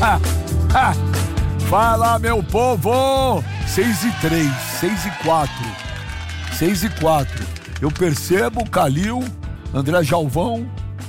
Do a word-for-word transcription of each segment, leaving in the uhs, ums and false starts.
Fala, meu povo! seis e três, seis e quatro. seis e quatro. Eu percebo Calil, André Galvão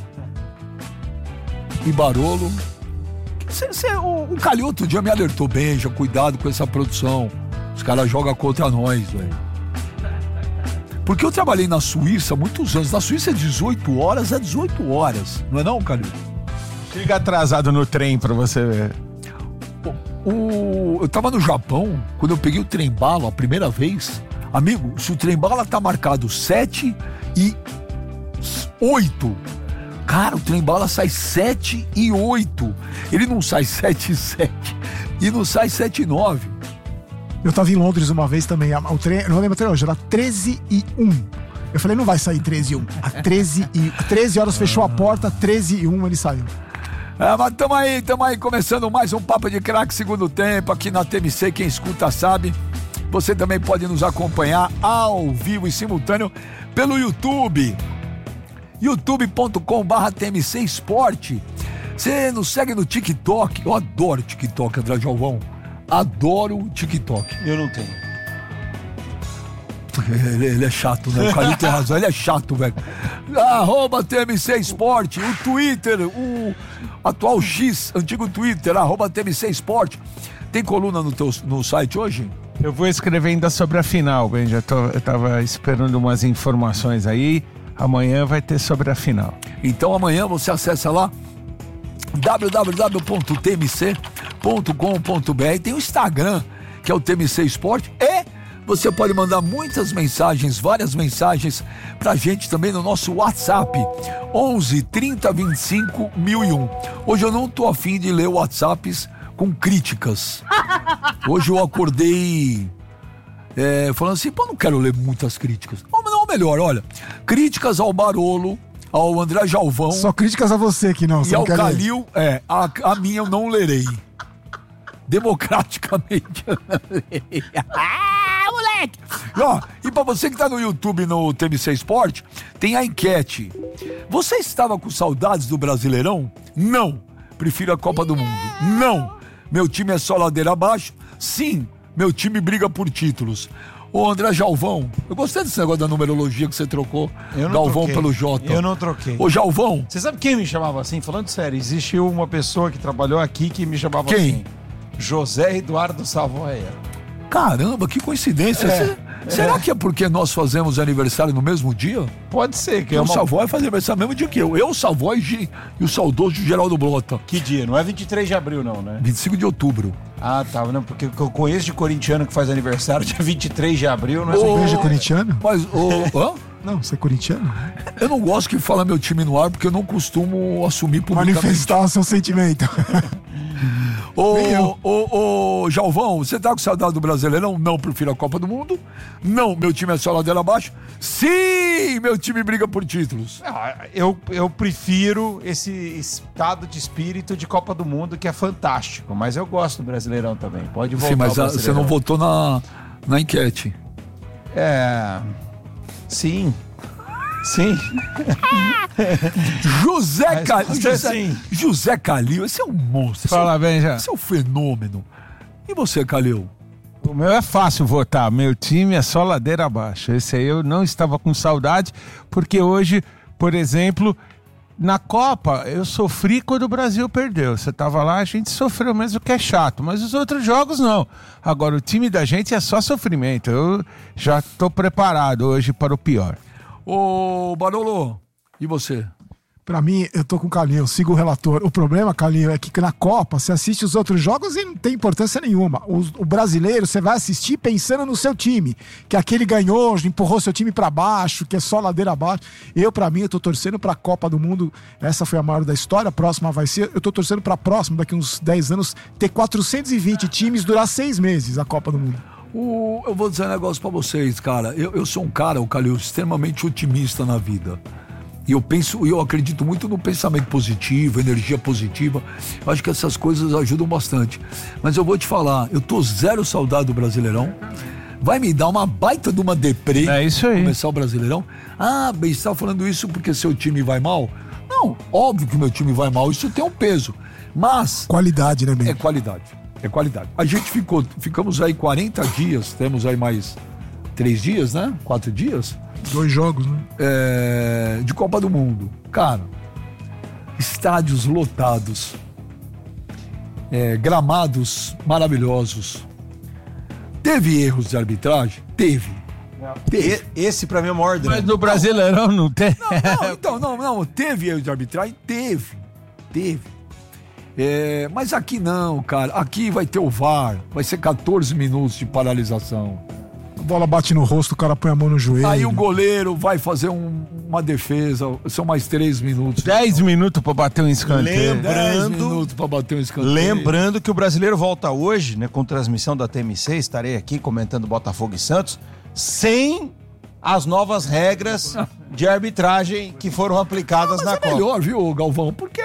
e Barolo. Cê, cê, o, o Calil outro dia me alertou bem, já cuidado com essa produção. Os caras jogam contra nós, velho. Porque eu trabalhei na Suíça há muitos anos. Na Suíça é dezoito horas, é dezoito horas. Não é não, Calil? Chega atrasado no trem pra você ver. O, o, eu tava no Japão, quando eu peguei o trem-bala a primeira vez. Amigo, se o trem-bala tá marcado sete e oito, cara, o trem-bala sai sete e oito. Ele não sai sete e sete e não sai sete e nove. Eu tava em Londres uma vez também, o trem, não lembro até hoje, era treze e um. Eu falei, não vai sair treze e um. A treze, e, treze horas fechou a porta, treze e um ele saiu. É, mas tamo aí, tamo aí, começando mais um Papo de Craque segundo tempo aqui na T M C, quem escuta sabe. Você também pode nos acompanhar ao vivo e simultâneo pelo YouTube, youtube ponto com barra T M C Esporte. Você nos segue no TikTok, eu adoro TikTok, André Galvão, adoro o TikTok. Eu não tenho. Ele, ele é chato, né? O Calil tem razão, ele é chato, velho. Arroba T M C Esporte, o Twitter, o atual X, antigo Twitter, arroba T M C Esporte. Tem coluna no, teu, no site hoje? Eu vou escrever ainda sobre a final, bem, já tô, eu tava esperando umas informações aí. Amanhã vai ter sobre a final. Então amanhã você acessa lá w w w ponto t m c ponto com ponto b r. Tem o Instagram, que é o T M C Esporte, e você pode mandar muitas mensagens, várias mensagens pra gente também no nosso WhatsApp, onze, trinta, vinte e cinco, mil e um. Hoje eu não tô afim de ler WhatsApps com críticas. Hoje eu acordei é, falando assim, pô, não quero ler muitas críticas. Ou, não, melhor, olha, críticas ao Barolo, ao André Galvão. Só críticas a você que não. E ao Calil, é, a, a minha eu não lerei. Democraticamente eu não lerei. Ah, moleque! Ó, e pra você que tá no YouTube, no T M C Esporte, tem a enquete. Você estava com saudades do Brasileirão? Não. Prefiro a Copa do Mundo? Não. Meu time é só ladeira abaixo? Sim. Meu time briga por títulos. Ô André Galvão, eu gostei desse negócio da numerologia que você trocou. Eu não Galvão troquei. pelo J. Eu não troquei. Ô Galvão. Você sabe quem me chamava assim? Falando sério, existiu uma pessoa que trabalhou aqui que me chamava quem? assim. José Eduardo Savoia. Caramba, que coincidência. É, Cê, é. Será que é porque nós fazemos aniversário no mesmo dia? Pode ser. Que é uma... O Savoy faz aniversário no mesmo dia que eu. Eu, o Savoy e o saudoso Geraldo Blota. Que dia? Não é vinte e três de abril, não, né? vinte e cinco de outubro. Ah, tá. Não, porque eu conheço de corintiano que faz aniversário dia vinte e três de abril. Não é Ô, beijo corintiano? Mas, ô, hã? Não, você é corintiano? Eu não gosto que fala meu time no ar porque eu não costumo assumir publicamente. Manifestar o seu sentimento. Ô, ô, ô, Galvão, você tá com saudade do Brasileirão? Não, prefiro a Copa do Mundo. Não, meu time é só ladeira abaixo. Sim, meu time briga por títulos. Ah, eu, eu prefiro esse estado de espírito de Copa do Mundo, que é fantástico. Mas eu gosto do Brasileirão também. Pode voltar. Sim, mas a, você não votou na, na enquete. É... Sim. Sim. José Calil. José, sim. José Calil, esse é um monstro. Fala bem, já. Esse é um fenômeno. E você, Calil? O meu é fácil votar. Meu time é só ladeira abaixo. Esse aí eu não estava com saudade, porque hoje, por exemplo, na Copa, eu sofri quando o Brasil perdeu. Você estava lá, a gente sofreu mesmo, que é chato. Mas os outros jogos, não. Agora, o time da gente é só sofrimento. Eu já estou preparado hoje para o pior. Ô, Barolo, e você? Pra mim, eu tô com o Calil, eu sigo o relator. O problema, Calil, é que na Copa você assiste os outros jogos e não tem importância nenhuma. O, o brasileiro, você vai assistir pensando no seu time. Que aquele ganhou, empurrou seu time pra baixo, que é só ladeira abaixo. Eu, pra mim, eu tô torcendo pra Copa do Mundo. Essa foi a maior da história, a próxima vai ser. Eu tô torcendo pra próxima, daqui uns dez anos, ter quatrocentos e vinte times, durar seis meses a Copa do Mundo. O, eu vou dizer um negócio pra vocês, cara. Eu, eu sou um cara, o Calil, extremamente otimista na vida. E eu penso, eu acredito muito no pensamento positivo, energia positiva. Eu acho que essas coisas ajudam bastante. Mas eu vou te falar, eu tô zero saudade do Brasileirão. Vai me dar uma baita de uma deprê. É isso aí. Começar o Brasileirão. Ah, bem, você tá falando isso porque seu time vai mal? Não, Não, óbvio que o meu time vai mal, isso tem um peso. Mas Qualidade, né, Ben? é qualidade. É qualidade. A gente ficou, ficamos aí quarenta dias, temos aí mais três dias, né? Quatro dias. Dois jogos, né? É, de Copa do Mundo. Cara, estádios lotados, é, gramados maravilhosos. Teve erros de arbitragem? Teve. Teve. E- Esse pra mim é o maior drama. Mas no Brasileirão não tem. Não, então, não, não. Teve erro de arbitragem? Teve. Teve. É, mas aqui não, cara. Aqui vai ter o V A R. Vai ser catorze minutos de paralisação. A bola bate no rosto, o cara põe a mão no joelho. Aí o goleiro vai fazer um- uma defesa. São mais três minutos. dez minutos pra bater um escanteio. Lembra- dez lembrando- minutos pra bater um escanteio. Lembrando que o Brasileiro volta hoje, né, com transmissão da T M C, estarei aqui comentando Botafogo e Santos, sem as novas regras de arbitragem que foram aplicadas Mas na é Copa. melhor, viu, Galvão? Porque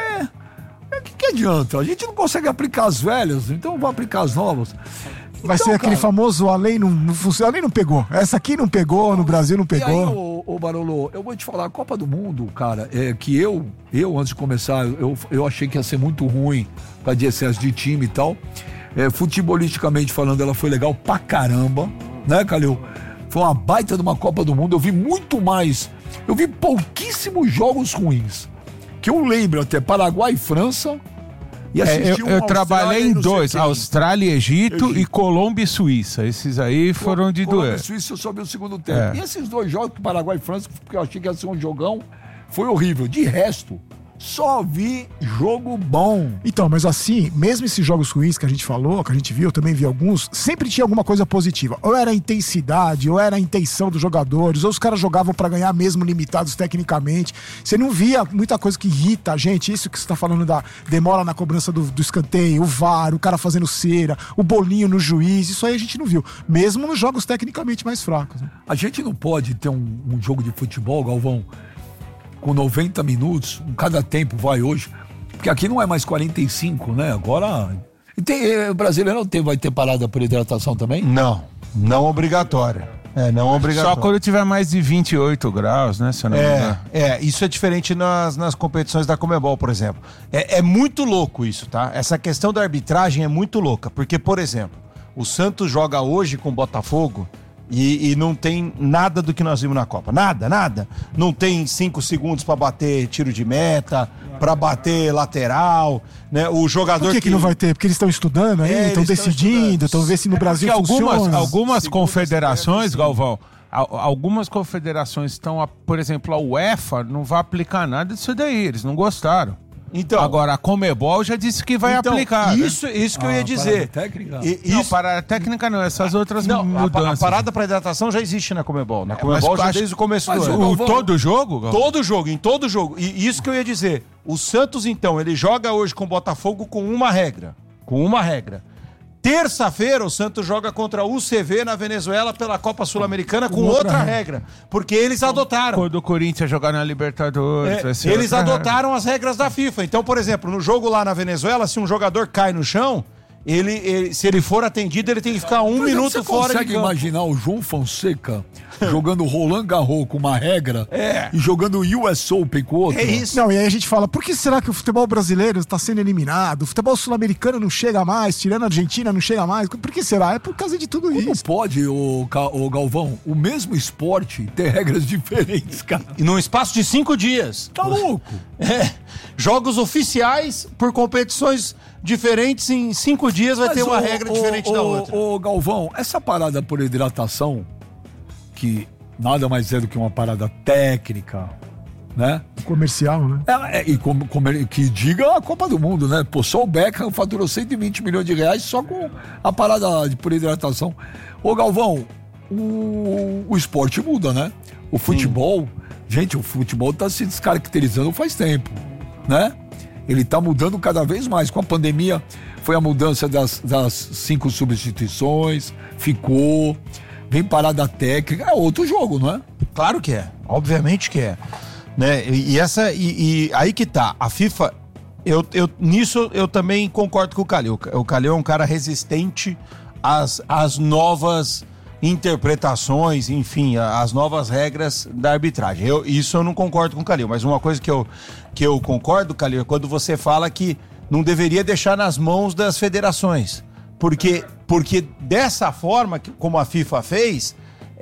o que, que adianta? A gente não consegue aplicar as velhas, então vamos aplicar as novas. Vai Então, ser aquele cara, famoso a lei não, não funciona. A lei não pegou. Essa aqui não pegou, no Brasil não E aí, pegou. ô, ô Barolo, eu vou te falar, a Copa do Mundo, cara, é que eu, eu antes de começar, eu, eu achei que ia ser muito ruim por causa de excesso de time e tal. É, futebolisticamente falando, ela foi legal pra caramba, né, Calil? Foi uma baita de uma Copa do Mundo. Eu vi muito mais. Eu vi pouquíssimos jogos ruins. Que eu lembro até Paraguai e França. E É, assisti eu, um eu Austrália trabalhei e em não sei dois, quem. Austrália e Egito, Egito. e Colômbia e Suíça. Esses aí foram de Colômbia e doer. Suíça eu só vi o segundo tempo. É. E esses dois jogos, Paraguai e França, porque eu achei que ia ser um jogão, foi horrível. De resto, só vi jogo bom. Então, mas assim, mesmo esses jogos ruins que a gente falou, que a gente viu, eu também vi alguns, sempre tinha alguma coisa positiva. Ou era a intensidade, ou era a intenção dos jogadores, ou os caras jogavam pra ganhar mesmo limitados tecnicamente. Você não via muita coisa que irrita a gente. Isso que você tá falando da demora na cobrança do, do escanteio, o V A R, o cara fazendo cera, o bolinho no juiz, isso aí a gente não viu. Mesmo nos jogos tecnicamente mais fracos. Né? A gente não pode ter um, um jogo de futebol, Galvão, com noventa minutos, um cada tempo vai hoje, porque aqui não é mais quarenta e cinco, né? Agora. E tem, eh, o brasileiro não tem, vai ter parada por hidratação também? Não, não obrigatória. É, não Só obrigatória. quando tiver mais de vinte e oito graus, né? Se eu não me engano. É, é, isso é diferente nas, nas competições da Conmebol, por exemplo. É, é muito louco isso, tá? Essa questão da arbitragem é muito louca, porque, por exemplo, o Santos joga hoje com o Botafogo e, e não tem nada do que nós vimos na Copa. Nada, nada. Não tem cinco segundos pra bater tiro de meta, pra bater lateral, né? O jogador Por que, que não vai ter? Porque eles estão estudando aí, É, estão eles estão decidindo, estudando. estão vendo se no Brasil Porque algumas, funciona. algumas Segunda, confederações, segunda, Galvão, al- algumas confederações estão, a- por exemplo, a UEFA não vai aplicar nada disso daí, eles não gostaram. Então, Agora, a Comebol já disse que vai então, aplicar. né? Isso, isso que eu Ah, ia dizer. parada técnica? E- Não, isso, para a técnica não, essas outras não, a, pa- a mudanças. parada para hidratação já existe na Comebol. Na Comebol mas já acho- desde o começo mas do o ano. O, Galvão- todo jogo? Galvão? Todo jogo, em todo jogo. E isso que eu ia dizer. O Santos, então, ele joga hoje com o Botafogo com uma regra. Com uma regra. Terça-feira, o Santos joga contra o U C V na Venezuela pela Copa Sul-Americana com outra, outra regra. Porque eles adotaram. Quando o Corinthians jogar na Libertadores. É, vai ser eles outra adotaram as regras da FIFA. Então, por exemplo, no jogo lá na Venezuela, se um jogador cai no chão, ele, ele- se ele for atendido, ele tem que ficar um Mas minuto você fora de consegue campo. imaginar o João Fonseca jogando Roland Garros com uma regra É. e jogando o U S Open com outra? É isso. Não, e aí a gente fala, por que será que o futebol brasileiro está sendo eliminado? O futebol sul-americano não chega mais, tirando a Argentina não chega mais. Por que será? É por causa de tudo Como isso. pode, ô, Ca- ô Galvão, o mesmo esporte ter regras diferentes, cara? E num espaço de cinco dias. Tá louco? É, jogos oficiais por competições diferentes em cinco dias vai ter Mas, uma ô, regra ô, diferente ô, da outra. Ô, Galvão, essa parada por hidratação, que nada mais é do que uma parada técnica, né? Comercial, né? É, é, e como, como ele- que diga a Copa do Mundo, né? Pô, só o Beckham faturou cento e vinte milhões de reais só com a parada de por hidratação. Ô, Galvão, o, o esporte muda, né? O futebol, gente, o futebol tá se descaracterizando faz tempo, né? Ele tá mudando cada vez mais. Com a pandemia, foi a mudança das, das cinco substituições, ficou, vem parada técnica, é outro jogo, não é? Claro que é, obviamente que é. Né? E, e essa e, e aí que tá, a FIFA, eu, eu, nisso eu também concordo com o Calil. O Calil é um cara resistente às, às novas interpretações, enfim, a, as novas regras da arbitragem. Eu, isso eu não concordo com o Calil, mas uma coisa que eu, que eu concordo, Calil, é quando você fala que não deveria deixar nas mãos das federações. Porque, porque dessa forma, como a FIFA fez,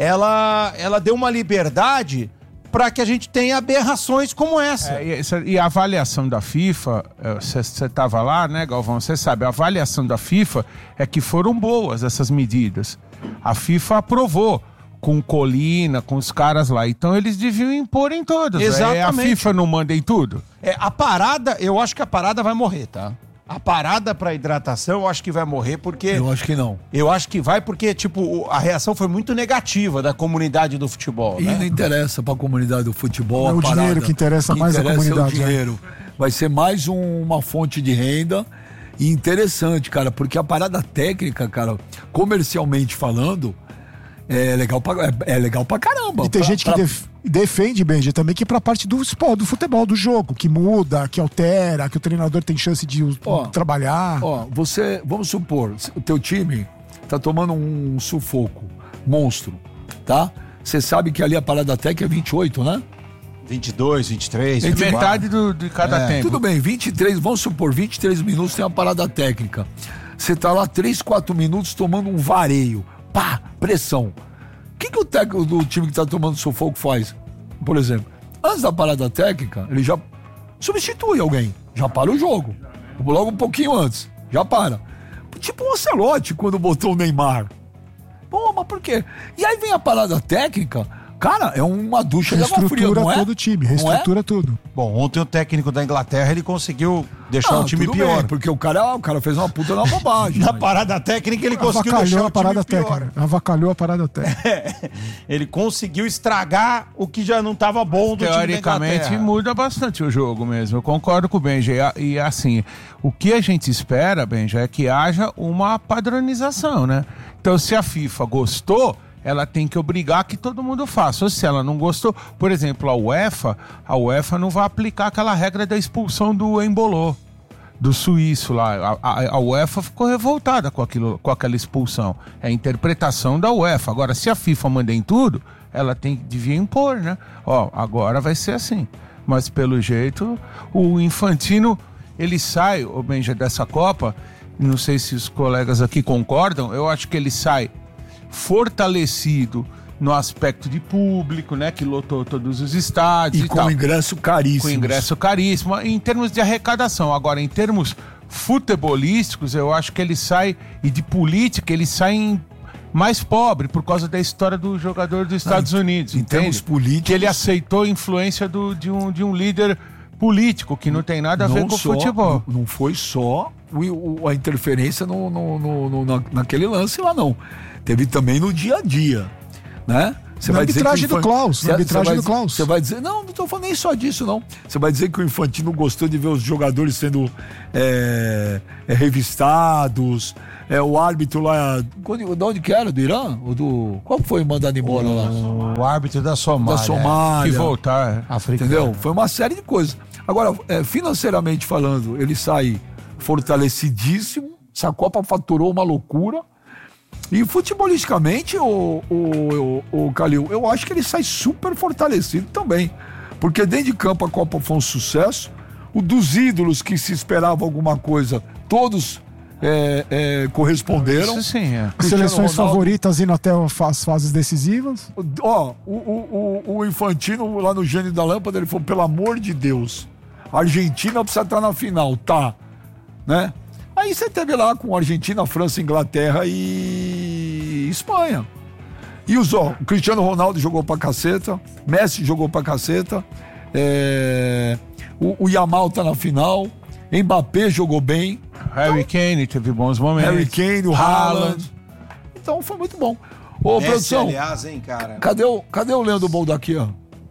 ela, ela deu uma liberdade para que a gente tenha aberrações como essa. É, e, essa- e a avaliação da FIFA, você estava lá, né, Galvão? Você sabe, a avaliação da FIFA é que foram boas essas medidas. A FIFA aprovou com Colina, com os caras lá. Então eles deviam impor em todos. Exatamente. É, a FIFA não manda em tudo? É, a parada, eu acho que a parada vai morrer, tá? A parada para hidratação, eu acho que vai morrer porque... Eu acho que não. Eu acho que vai porque, tipo, o- a reação foi muito negativa da comunidade do futebol, E não né? interessa pra comunidade do futebol. É a o parada. dinheiro que interessa mais à interessa comunidade, É o dinheiro. Vai ser mais um- uma fonte de renda. E interessante, cara, porque a parada técnica, cara, comercialmente falando, é legal pra, é, é legal pra caramba. E tem Pra- gente que pra- def- defende, Benji, também que pra parte do esporte, do futebol, do jogo, que muda, que altera, que o treinador tem chance de uh, Ó, trabalhar. Ó, você, vamos supor, o teu time tá tomando um sufoco monstro, tá? Você sabe que ali a parada técnica é vinte e oito, né? vinte e dois, vinte e três, Entre vinte e quatro. Metade do, de cada É, tempo. Tudo bem, vinte e três, vamos supor, vinte e três minutos tem uma parada técnica. Você tá lá três, quatro minutos tomando um vareio. Pá, pressão. O que, que o técnico do time que tá tomando sufoco faz? Por exemplo, antes da parada técnica, ele já substitui alguém. Já para o jogo. Logo um pouquinho antes. Já para. Tipo o Ancelotti quando botou o Neymar. Pô, mas por quê? E aí vem a parada técnica. Cara, é uma ducha de água fria, Reestrutura não é? todo o time, Não é? reestrutura tudo. Bom, ontem o técnico da Inglaterra, ele conseguiu deixar Ah, o time tudo pior. bem, porque o cara, o cara fez uma puta na bobagem. Na mas- parada técnica, ele conseguiu deixar Avacalhou o a parada time pior. técnica. Avacalhou a parada técnica. Ele conseguiu estragar o que já não estava bom do time da Teoricamente Inglaterra. muda bastante o jogo mesmo. Eu concordo com o Benja. E, a- E assim, o que a gente espera, Benja, é que haja uma padronização, né? Então, se a FIFA gostou, ela tem que obrigar que todo mundo faça. Ou se ela não gostou, por exemplo, a UEFA, a UEFA não vai aplicar aquela regra da expulsão do Embolô, do suíço lá. A, a- a UEFA ficou revoltada com, aquilo, com aquela expulsão. É a interpretação da UEFA. Agora, se a FIFA manda em tudo, ela tem, devia impor, né? Ó, agora vai ser assim. Mas, pelo jeito, o Infantino, ele sai, ô Benja, dessa Copa, não sei se os colegas aqui concordam, eu acho que ele sai fortalecido no aspecto de público, né? Que lotou todos os estádios E e, com tal. ingresso caríssimo. Com ingresso caríssimo, em termos de arrecadação. Agora, em termos futebolísticos, eu acho que ele sai, e de política, ele sai em mais pobre por causa da história do jogador dos Estados em- Unidos. em entende? termos políticos- Que ele aceitou a influência do- de, um, de um líder político, que não tem nada a ver Não com só- futebol. Não, não foi só o- o- a interferência no, no- no- no- na- naquele lance lá, não. Teve também no dia a dia, né? Você Na vai dizer que arbitragem o do Infan- Klaus, Você- na arbitragem você vai do dizer- Klaus. Você vai dizer, não, não tô falando nem só disso, não. Você vai dizer que o Infantino gostou de ver os jogadores sendo é, é, revistados, é, o árbitro lá, quando- de onde que era? Do Irã? Ou do, qual foi mandado embora lá? O árbitro da Somália. Da Somália. Que voltar. é. Africano. Entendeu? Foi uma série de coisas. Agora, é, financeiramente falando, ele sai fortalecidíssimo. Essa Copa faturou uma loucura. E futebolisticamente, o, o, o, o Calil, eu acho que ele sai super fortalecido também. Porque dentro de campo a Copa foi um sucesso. O dos ídolos que se esperava alguma coisa, todos é, é, corresponderam. Isso sim, é. Cristiano Seleções Ronaldo- favoritas indo até as fases decisivas. Ó, o, o, o, o Infantino lá no Gênio da Lâmpada, ele falou, pelo amor de Deus, a Argentina precisa estar na final, tá, né? Aí você teve lá com Argentina, França, Inglaterra e Espanha. E os, ó, o Cristiano Ronaldo jogou pra caceta, Messi jogou pra caceta, é, o, o Yamal tá na final, Mbappé jogou bem, Harry Kane teve bons momentos. Harry Kane, o Haaland. Então foi muito bom. Ô, Esse, produção, aliás, hein, cara. Cadê o, cadê o Leandro Boldo aqui, ó?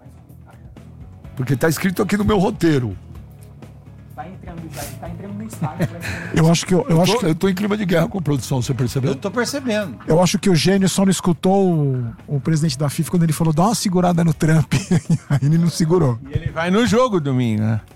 Porque tá escrito aqui no meu roteiro. Tá entrando já, tá entrando no estádio. Eu acho que, eu, eu, Eu acho tô, que, eu tô em clima de guerra com a produção, você percebeu? Eu tô percebendo. eu acho que o gênio só não escutou o, o presidente da FIFA quando ele falou, dá uma segurada no Trump. Aí ele não segurou. E ele vai no jogo domingo, né?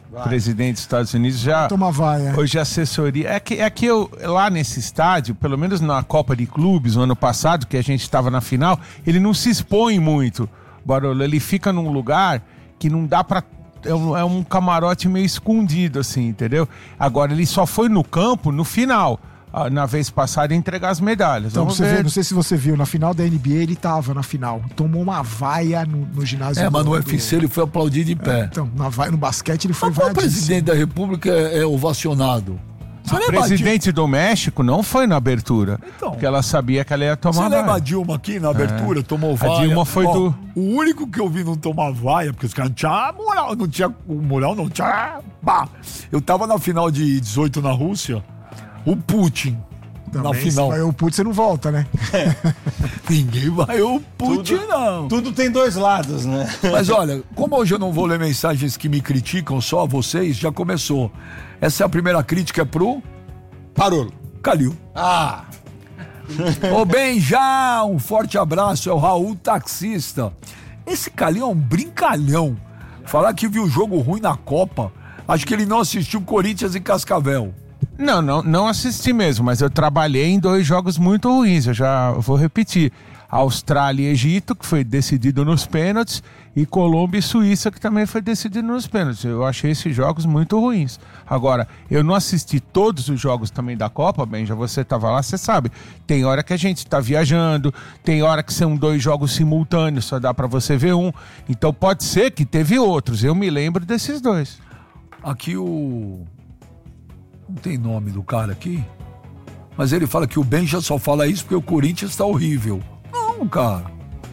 presidente dos Estados Unidos, já... Toma vaia. Hoje a assessoria... É que, é que eu, lá nesse estádio, pelo menos na Copa de Clubes, no ano passado, que a gente estava na final, ele não se expõe muito, Barolo. Ele fica num lugar que não dá pra... É um, é um camarote meio escondido, assim, entendeu? Agora, ele só foi no campo no final, na vez passada, entregar as medalhas. Então, Vamos você ver. vê, não sei se você viu, na final da N B A ele tava na final. Tomou uma vaia no, no ginásio. É, mas no do- U F C ele foi aplaudido em pé. Então, na vaia, no basquete ele foi Mas qual vaiadíssimo. presidente da República é, é ovacionado? Você O lembra, presidente do México não foi na abertura, Então. porque ela sabia que ela ia Dilma? tomar Você lembra a vaia. Dilma aqui na abertura? Tomou A vaia. Dilma foi Ó, do- O único que eu vi não tomar vaia, porque os caras não tinham moral, não tinha moral, não tinha. Bah. Eu tava na final de dezoito na Rússia, o Putin. na Também, final. se vai o Putz, você não volta, né? Ninguém vai o Putin, Tudo- não. Tudo tem dois lados, né? Mas olha, como hoje eu não vou ler mensagens que me criticam, só vocês, já começou. Essa é a primeira crítica pro Parou. Calil. Ah! Ô, bem, já um forte abraço, é o Raul Taxista. Esse Calil é um brincalhão. Falar que viu jogo ruim na Copa, acho que ele não assistiu Corinthians e Cascavel. Não, não, não assisti mesmo, mas eu trabalhei em dois jogos muito ruins, eu já vou repetir. Austrália e Egito, que foi decidido nos pênaltis, e Colômbia e Suíça, que também foi decidido nos pênaltis. Eu achei esses jogos muito ruins. Agora, eu não assisti todos os jogos também da Copa, bem, já você estava lá, você sabe. Tem hora que a gente está viajando, tem hora que são dois jogos simultâneos, só dá para você ver um. Então pode ser que teve outros, eu me lembro desses dois. Aqui o... Não tem nome do cara aqui, mas ele fala que o Benja só fala isso porque o Corinthians tá horrível. Não, cara.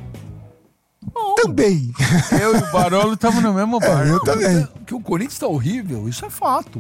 Também. Eu e o Barolo estamos no mesmo É, barco. eu também. Que o Corinthians tá horrível, isso é fato.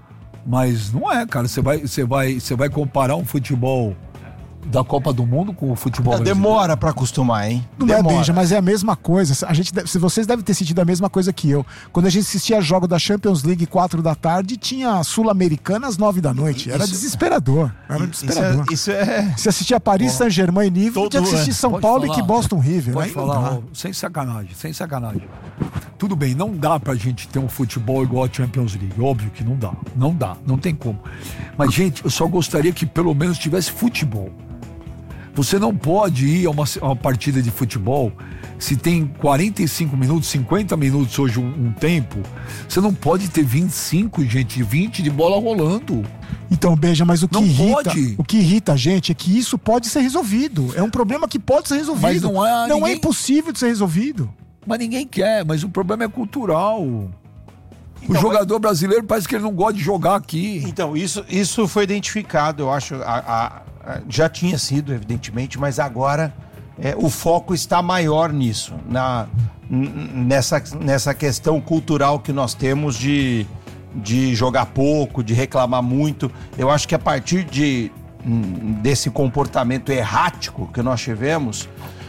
Mas não é, cara. Você vai, você vai, você vai comparar um futebol da Copa do Mundo com o futebol brasileiro? Demora pra acostumar, hein? Não é, Demora. Benja, mas é a mesma coisa. A gente, deve- se vocês devem ter sentido a mesma coisa que eu. Quando a gente assistia jogo da Champions League quatro da tarde, tinha a Sul-Americana às nove da noite. Era Isso- desesperador. Era Isso desesperador. é, isso é... Você assistia Paris Saint-Germain e nível, Todo tinha que assistir ano. São Pode Paulo falar. e que Boston River. Pode Aí não falar, dá. ó, sem sacanagem, sem sacanagem. Tudo bem, não dá pra gente ter um futebol igual a Champions League. Óbvio que não dá. Não dá, não tem como. Mas, gente, eu só gostaria que pelo menos tivesse futebol. Você não pode ir a uma, a uma partida de futebol se tem quarenta e cinco minutos, cinquenta minutos hoje um, um tempo. Você não pode ter vinte e cinco, gente, vinte de bola rolando. Então, Beija, mas o que Não irrita, pode. o que irrita a gente é que isso pode ser resolvido. É um problema que pode ser resolvido. Mas não é- não ninguém- é impossível de ser resolvido. Mas ninguém quer, mas o problema é cultural. O Então, jogador brasileiro parece que ele não gosta de jogar aqui. Então, isso, isso foi identificado, eu acho, a- a- a- já tinha sido, evidentemente, mas agora é, o foco está maior nisso, na, n- nessa, nessa questão cultural que nós temos de, de jogar pouco, de reclamar muito. Eu acho que a partir de, hum, desse comportamento errático que nós tivemos,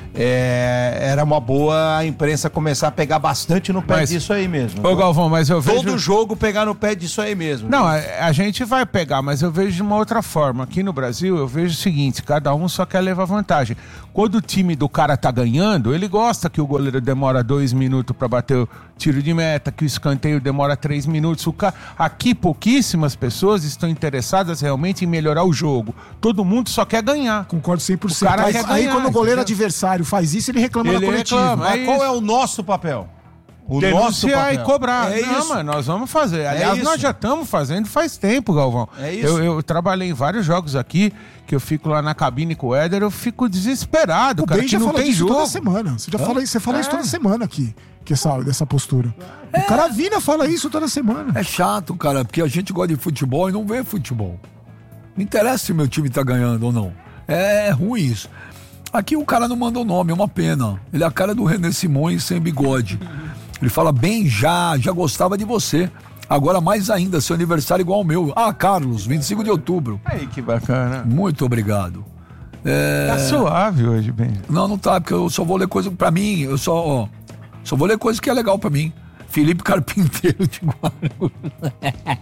é, era uma boa a imprensa começar a pegar bastante no pé Mas- disso aí mesmo. Ô Galvão, mas eu vejo... Todo jogo pegar no pé disso aí mesmo. Não, a, a gente vai pegar, mas eu vejo de uma outra forma. Aqui no Brasil, eu vejo o seguinte, cada um só quer levar vantagem. Quando o time do cara tá ganhando, ele gosta que o goleiro demora dois minutos para bater o tiro de meta, que o escanteio demora três minutos. O ca... Aqui, pouquíssimas pessoas estão interessadas realmente em melhorar o jogo. Todo mundo só quer ganhar. Concordo cem por cento. O cara Aí, quer aí ganhar, quando o goleiro entendeu? adversário faz isso, ele reclama Ele na coletiva. reclama, Mas é qual isso. é o nosso papel? O Denunciar e cobrar. É não, isso. mas nós vamos fazer. Aliás, isso. nós já estamos fazendo faz tempo, Galvão. É isso. Eu, eu trabalhei em vários jogos aqui, que eu fico lá na cabine com o Éder, eu fico desesperado, O cara, Ben que já não fala tem disso jogo. toda semana. Você já fala isso, você fala isso É. toda semana aqui, que essa, dessa postura. O cara Vina fala isso toda semana. É chato, cara, porque a gente gosta de futebol e não vê futebol. Não interessa se meu time tá ganhando ou não. É ruim isso. Aqui o cara não mandou nome, é uma pena. Ele é a cara do René Simões sem bigode. Ele fala, bem já, já gostava de você. Agora mais ainda, seu aniversário igual ao meu. Ah, Carlos, vinte e cinco de outubro. Aí, que bacana. Muito obrigado. É... Tá suave hoje, Ben. Não, não tá, porque eu só vou ler coisa pra mim. Eu só, ó, só vou ler coisa que é legal pra mim. Felipe Carpinteiro de Guarulhos.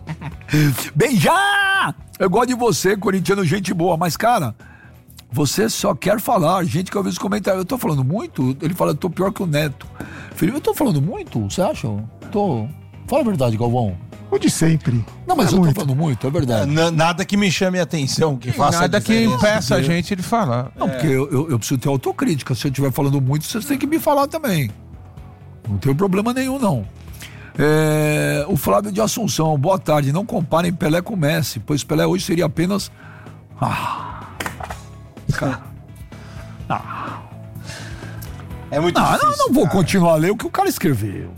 Bem já! Eu gosto de você, corintiano, gente boa, mas cara, você só quer falar. Gente que eu vi os comentários. Eu tô falando muito? Ele fala, eu tô pior que o Neto. Felipe, eu tô falando muito? Você acha? Tô. Fala a verdade, Galvão. O de sempre. Não, mas é eu muito. tô falando muito, é verdade. N- nada que me chame a atenção, que faça Nada que diferença. impeça a gente de falar. Não, porque eu, eu, eu preciso ter autocrítica. Se eu estiver falando muito, vocês têm que me falar também. Não tem problema nenhum, não. É, o Flávio de Assunção, boa tarde. Não comparem Pelé com Messi, pois Pelé hoje seria apenas... Ah, cara. É muito Não, difícil. não, não vou cara. continuar a ler o que o cara escreveu.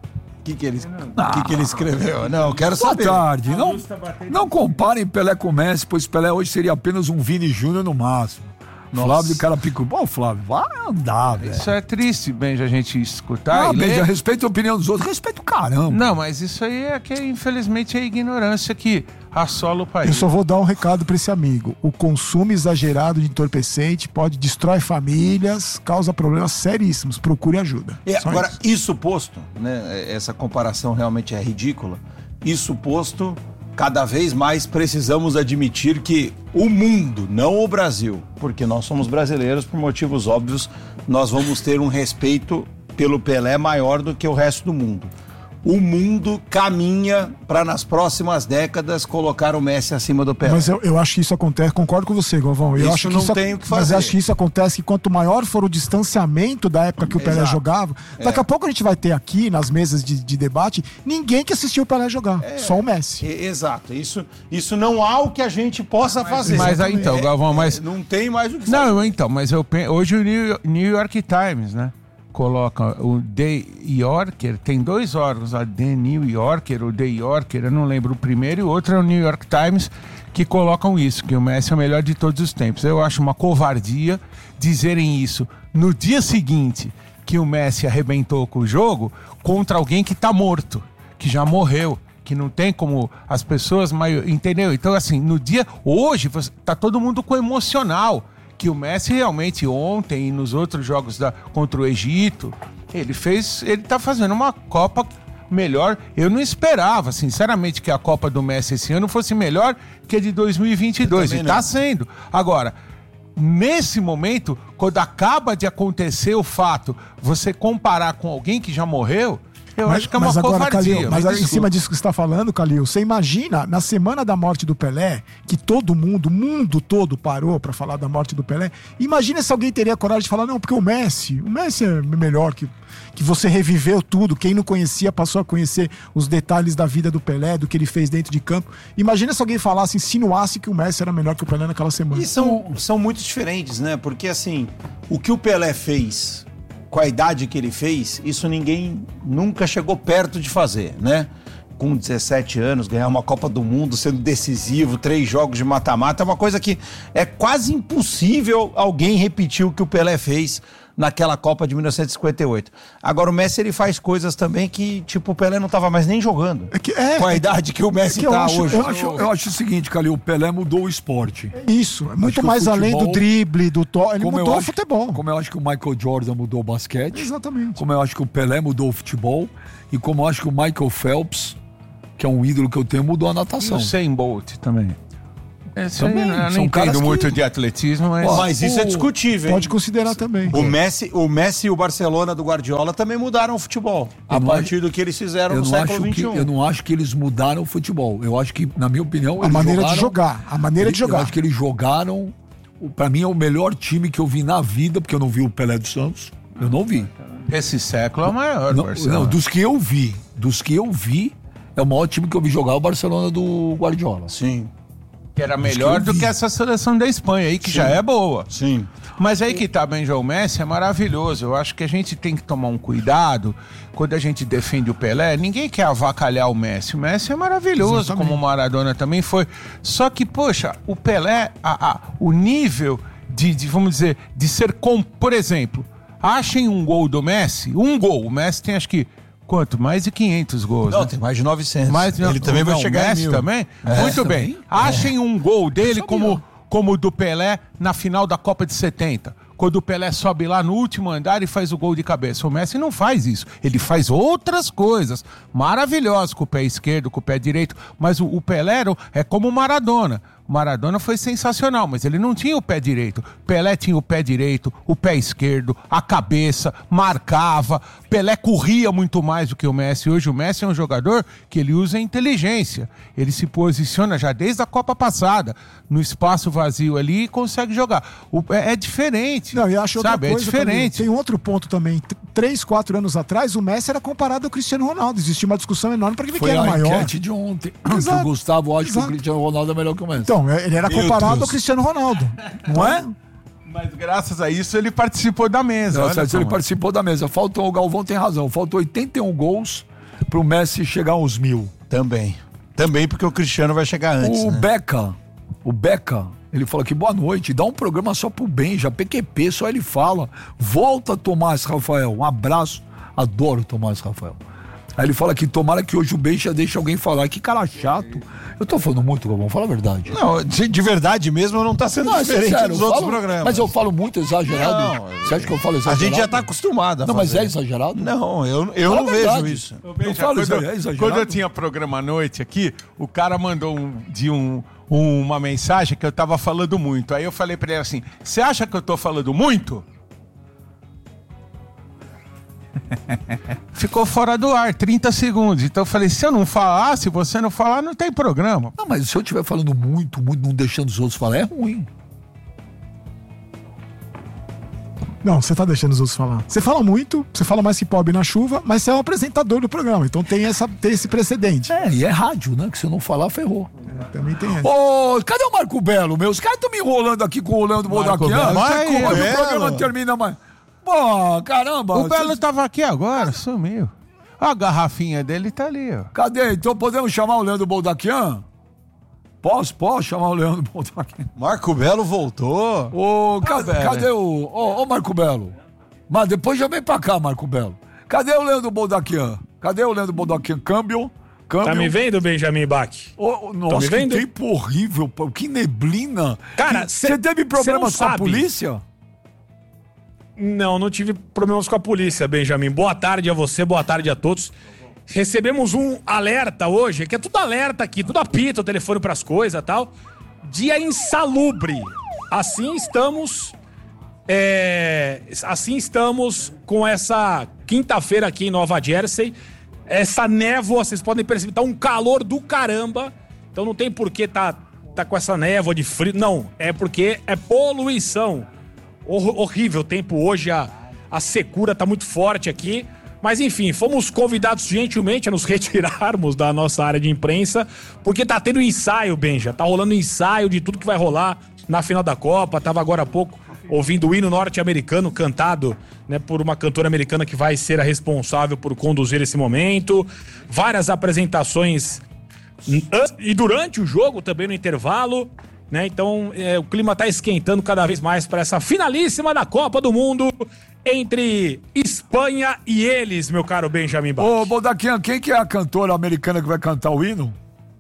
O que, que, ele, o que, que ele escreveu? Não, eu quero Boa saber. tarde. Não, não comparem Pelé com Messi, pois Pelé hoje seria apenas um Vini Júnior no máximo. Flávio de Carapicu. Bom, Flávio, vai andar, velho. Isso é triste, Benja, a gente escutar Ah, e ler. Benja, respeita a opinião dos outros, respeita o caramba. Não, mas isso aí é que, infelizmente, é a ignorância que assola o país. Eu só vou dar um recado para esse amigo. O consumo exagerado de entorpecente pode destrói famílias, causa problemas seríssimos. Procure ajuda. É, Só agora, isso. isso posto, né? Essa comparação realmente é ridícula. Isso posto, cada vez mais precisamos admitir que o mundo, não o Brasil, porque nós somos brasileiros, por motivos óbvios, nós vamos ter um respeito pelo Pelé maior do que o resto do mundo. O mundo caminha para, nas próximas décadas, colocar o Messi acima do Pelé. Mas eu, eu acho que isso acontece, concordo com você, Galvão. Eu Isso acho que não isso, tem o que Mas fazer. eu acho que isso acontece que quanto maior for o distanciamento da época que o Pelé Exato. jogava, daqui É. a pouco a gente vai ter aqui, nas mesas de, de debate, ninguém que assistiu o Pelé jogar, só o Messi. E- Exato, isso, isso não há o que a gente possa fazer. mas aí então, É, Galvão, é, mas- não tem mais o que fazer. Não, então, mas eu penso, hoje o New, New York Times, né, coloca o The Yorker, tem dois órgãos, a The New Yorker, o The Yorker, eu não lembro o primeiro, e o outro é o New York Times, que colocam isso, que o Messi é o melhor de todos os tempos. Eu acho uma covardia dizerem isso no dia seguinte que o Messi arrebentou com o jogo contra alguém que tá morto, que já morreu, que não tem como as pessoas, maior, entendeu? Então, assim, no dia, hoje, você- tá todo mundo com emocional, que o Messi realmente ontem e nos outros jogos da, contra o Egito, ele fez, ele tá fazendo uma Copa melhor. Eu não esperava, sinceramente, que a Copa do Messi esse ano fosse melhor que a de dois mil e vinte e dois, e também tá não. sendo. Agora, nesse momento, quando acaba de acontecer o fato, você comparar com alguém que já morreu, eu acho que é uma agora, covardia. Calil, mas me aí, em desculpa. cima disso que você está falando, Calil, você imagina, na semana da morte do Pelé, que todo mundo, o mundo todo parou para falar da morte do Pelé, imagina se alguém teria coragem de falar, não, porque o Messi, o Messi é melhor, que, que você reviveu tudo, quem não conhecia passou a conhecer os detalhes da vida do Pelé, do que ele fez dentro de campo. Imagina se alguém falasse, insinuasse que o Messi era melhor que o Pelé naquela semana. E são, são muito diferentes, né? Porque, assim, o que o Pelé fez, com a idade que ele fez, isso ninguém nunca chegou perto de fazer, né? Com dezessete anos, ganhar uma Copa do Mundo, sendo decisivo, três jogos de mata-mata, é uma coisa que é quase impossível alguém repetir o que o Pelé fez naquela Copa de mil novecentos e cinquenta e oito. Agora, o Messi, ele faz coisas também que, tipo, o Pelé não tava mais nem jogando. É que- é, com a idade que o Messi é que eu tá acho- hoje. eu Eu acho, eu acho o seguinte, Calil, o Pelé mudou o esporte. Isso, é muito que o mais além do futebol- drible, do to... ele Como eu mudou o acho- futebol. Como eu acho que o Michael Jordan mudou o basquete. Exatamente. Como eu acho que o Pelé mudou o futebol. E como eu acho que o Michael Phelps, que é um ídolo que eu tenho, mudou a E natação. o Usain Bolt também. Esse aí, Também, eu não são caras entendo que- muito de atletismo, mas... Mas isso é o- discutível, hein? Pode considerar também. O Messi, o Messi e o Barcelona do Guardiola também mudaram o futebol. A Eu não partir do que eles fizeram Eu no não, século acho vinte que, e um. eu não acho que eles mudaram o futebol. Eu acho que, na minha opinião, A eles maneira jogaram, de jogar. A maneira de Eu jogar. acho que eles jogaram. o- Pra mim é o melhor time que eu vi na vida, porque eu não vi o Pelé dos Santos. Eu não vi. Esse século é o maior, Não, Barcelona. não, dos que eu vi. Dos que eu vi, é o maior time que eu vi jogar, o Barcelona do Guardiola. Sim, Que era melhor que eu do vi. que essa seleção da Espanha aí, que já é boa. sim. Mas aí que tá, Benjamin, o Messi é maravilhoso. Eu acho que a gente tem que tomar um cuidado quando a gente defende o Pelé. Ninguém quer avacalhar o Messi. O Messi é maravilhoso, Exatamente. como o Maradona também foi. Só que, poxa, o Pelé, a- a- o nível de, de, vamos dizer, de ser com... Por exemplo, achem um gol do Messi, um gol. O Messi tem acho que, quanto? Mais de quinhentos gols, Não, né? tem mais de novecentos. Mas Ele também vai não, chegar o Messi em mil. também? Muito bem. também? Achem um gol dele como, como o do Pelé na final da Copa de setenta. Quando o Pelé sobe lá no último andar e faz o gol de cabeça. O Messi não faz isso. Ele faz outras coisas maravilhosas com o pé esquerdo, com o pé direito. Mas o, o Pelé era- é como o Maradona. Maradona foi sensacional, mas ele não tinha o pé direito. Pelé tinha o pé direito, o pé esquerdo, a cabeça, marcava. Pelé corria muito mais do que o Messi. Hoje o Messi é um jogador que ele usa a inteligência. Ele se posiciona já desde a Copa passada, no espaço vazio ali e consegue jogar. O, é, é diferente. Não, eu acho outra sabe? coisa É diferente. também. Tem outro ponto também. T- Três, quatro anos atrás, o Messi era comparado ao Cristiano Ronaldo. Existia uma discussão enorme para quem Foi era a maior. enquete de ontem. Exato. O Gustavo acha que Exato. o Cristiano Ronaldo é melhor que o Messi. Então, ele era Meu comparado Deus. ao Cristiano Ronaldo. Não é? Mas graças a isso ele participou da mesa. Nossa, olha ele só. participou da mesa. Faltou, o Galvão tem razão. Faltou oitenta e um gols pro Messi chegar aos mil. Também. Também porque o Cristiano vai chegar antes, O né? Beca, o Beca, ele falou aqui, boa noite, dá um programa só pro Benja, P Q P, só ele fala. Volta, Tomás Rafael, um abraço, adoro Tomás Rafael. Aí ele fala que tomara que hoje o Benja deixe alguém falar, que cara chato. Eu tô falando muito, Galvão, fala a verdade. Não, de, de verdade mesmo não tá sendo Não, é diferente sincero, dos eu outros falo- programas. Mas eu falo muito exagerado. Não, Você acha que eu falo A exagerado? gente já tá acostumado a Não, mas fazer. é exagerado? Não, eu, eu Fala não a vejo verdade. isso. Eu Veja, falo quando, isso aí, eu- é exagerado? quando eu tinha programa à noite aqui, o cara mandou um, de um, um- uma mensagem que eu tava falando muito. Aí eu falei pra ele assim, você acha que eu tô falando muito? Ficou fora do ar, trinta segundos. Então eu falei, se eu não falar, se você não falar, não tem programa. Não, mas se eu estiver falando muito, muito, não deixando os outros falar, é ruim. Não, você tá deixando os outros falar. Você fala muito, você fala mais que pobre na chuva, mas você é um apresentador do programa, então tem, essa, tem esse precedente. É, e é rádio, né? Que se eu não falar, ferrou. Também tem essa. Ô, cadê o Marco Belo, meu? Os caras estão me enrolando aqui com o Leandro Marco Boldaquian. Belo tá aí, Mas o Belo. programa termina mais. Pô, caramba. O Belo vocês- tava aqui agora, sumiu. A garrafinha dele tá ali, ó. Cadê? Então podemos chamar o Leandro Boldaquian? Posso? Posso chamar o Leandro Boldaquian? Marco Belo voltou. Ô, cadê, Belo. cadê o... Ô, ô, Marco Belo. Mas depois já vem pra cá, Marco Belo. Cadê o Leandro Boldaquian? Cadê o Leandro Boldaquian? Câmbio. Câmbio. Tá me vendo, Benjamin Bach? Ô, nossa, me que vendo? tempo horrível, pô, que neblina. Cara, Que- cê- você teve cê problemas não com a sabe. polícia? Não, não tive problemas com a polícia, Benjamin. Boa tarde a você, boa tarde a todos. Recebemos um alerta hoje, que é tudo alerta aqui, tudo apita o telefone pras coisas e tal. Dia insalubre. Assim estamos. é, assim estamos com essa quinta-feira aqui em Nova Jersey. Essa névoa, vocês podem perceber, tá um calor do caramba. Então não tem por que tá, tá com essa névoa de frio. Não, é porque é poluição. Hor- horrível o tempo hoje, a, a secura tá muito forte aqui. Mas enfim, fomos convidados gentilmente a nos retirarmos da nossa área de imprensa, porque tá tendo ensaio, Benja. Tá rolando ensaio de tudo que vai rolar na final da Copa. Tava agora há pouco ouvindo o hino norte-americano cantado, né, por uma cantora americana que vai ser a responsável por conduzir esse momento. Várias apresentações an- e durante o jogo, também no intervalo. Né? Então, é, o clima tá esquentando cada vez mais para essa finalíssima da Copa do Mundo entre Espanha e eles, meu caro Benjamin Bach. Ô, Boldaquian, quem que é a cantora americana que vai cantar o hino?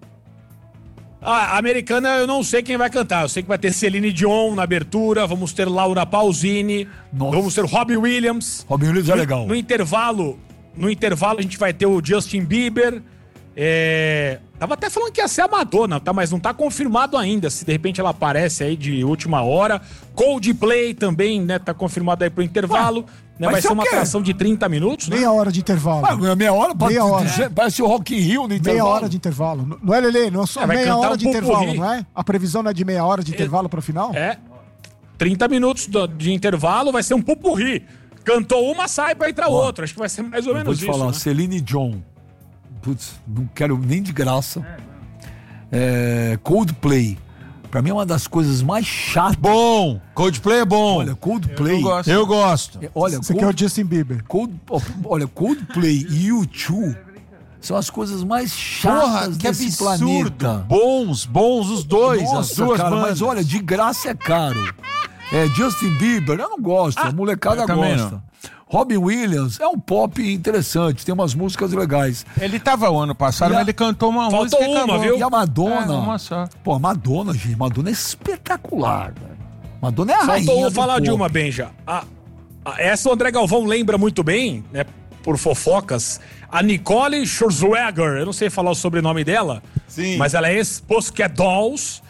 A americana eu não sei quem vai cantar. Eu sei que vai ter Celine Dion na abertura, vamos ter Laura Pausini, Nossa. vamos ter Robbie Williams. Robin Williams é No- legal. No intervalo, no intervalo a gente vai ter o Justin Bieber. É... Tava até falando que ia ser a Madonna, tá? Mas não tá confirmado ainda. Se de repente ela aparece aí de última hora. Coldplay também, né? Tá confirmado aí pro intervalo. Né? vai Vai ser ser o uma quê? atração de trinta minutos, né? Meia hora de intervalo. Ah, meia hora, pra Meia hora. dizer- parece o Rock in Rio no Meia intervalo. hora de intervalo. Não é, Lelê? Não é só É, vai meia cantar hora um de popurrí. intervalo, não é? A previsão não é de meia hora de intervalo para final? É. trinta minutos do- de intervalo, vai ser um pupurri. Cantou uma, sai pra entrar outra. Acho que vai ser mais ou Eu vou menos te isso. falar, né? Celine Dion. Putz, não quero nem de graça. É, Coldplay. Pra mim é uma das coisas mais chatas. Bom, Coldplay é bom. Olha, Coldplay. Eu gosto. Eu gosto. É, Olha, Você Cold- quer o Justin Bieber. Cold, ó, olha, Coldplay e U dois são as coisas mais chatas Porra, que desse absurdo. planeta. Bons, bons os dois, as Nossa, duas cara, bandas. mas olha, de graça é caro. É, Justin Bieber, eu não gosto, a molecada eu também gosta. Robin Williams é um pop interessante, tem umas músicas legais. Ele tava o ano passado, E a- mas ele cantou uma Faltou música e uma, acabou. viu? E a Madonna. É, uma só. Pô, a Madonna, gente, Madonna é espetacular, velho. Madonna é a rainha Faltou do falar de pop. uma, Benja. A, a- essa o André Galvão lembra muito bem, né? Por fofocas. A Nicole Scherzinger, eu não sei falar o sobrenome dela. Sim. Mas ela é ex-Pussycat Dolls.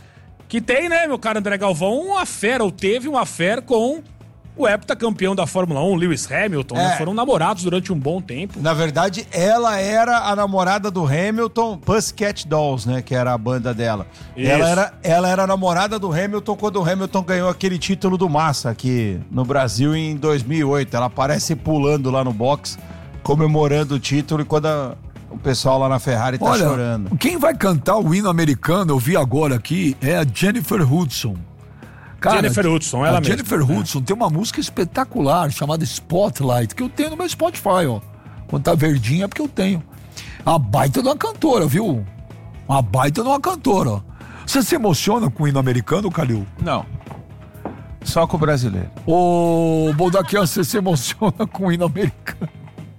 que tem, né, meu caro André Galvão, uma fera, ou teve uma fera com o heptacampeão da Fórmula um, Lewis Hamilton, É. né? Foram namorados durante um bom tempo. Na verdade, ela era a namorada do Hamilton, Pussycat Dolls, né? Que era a banda dela. Isso. Ela era, ela era a namorada do Hamilton quando o Hamilton ganhou aquele título do Massa aqui no Brasil em dois mil e oito. Ela aparece pulando lá no box, comemorando o título, e quando a- o pessoal lá na Ferrari tá Olha, chorando. quem vai cantar o hino americano, eu vi agora aqui, é a Jennifer Hudson. Jennifer Hudson, ela a mesma. Jennifer Hudson tem uma música espetacular chamada Spotlight, que eu tenho no meu Spotify, ó. Quando tá verdinha é porque eu tenho. A baita de uma cantora, viu? Uma baita de uma cantora, ó. Você se emociona com o hino americano, Calil? Não. Só com o brasileiro. Ô, Boldaquian, você se emociona com o hino americano?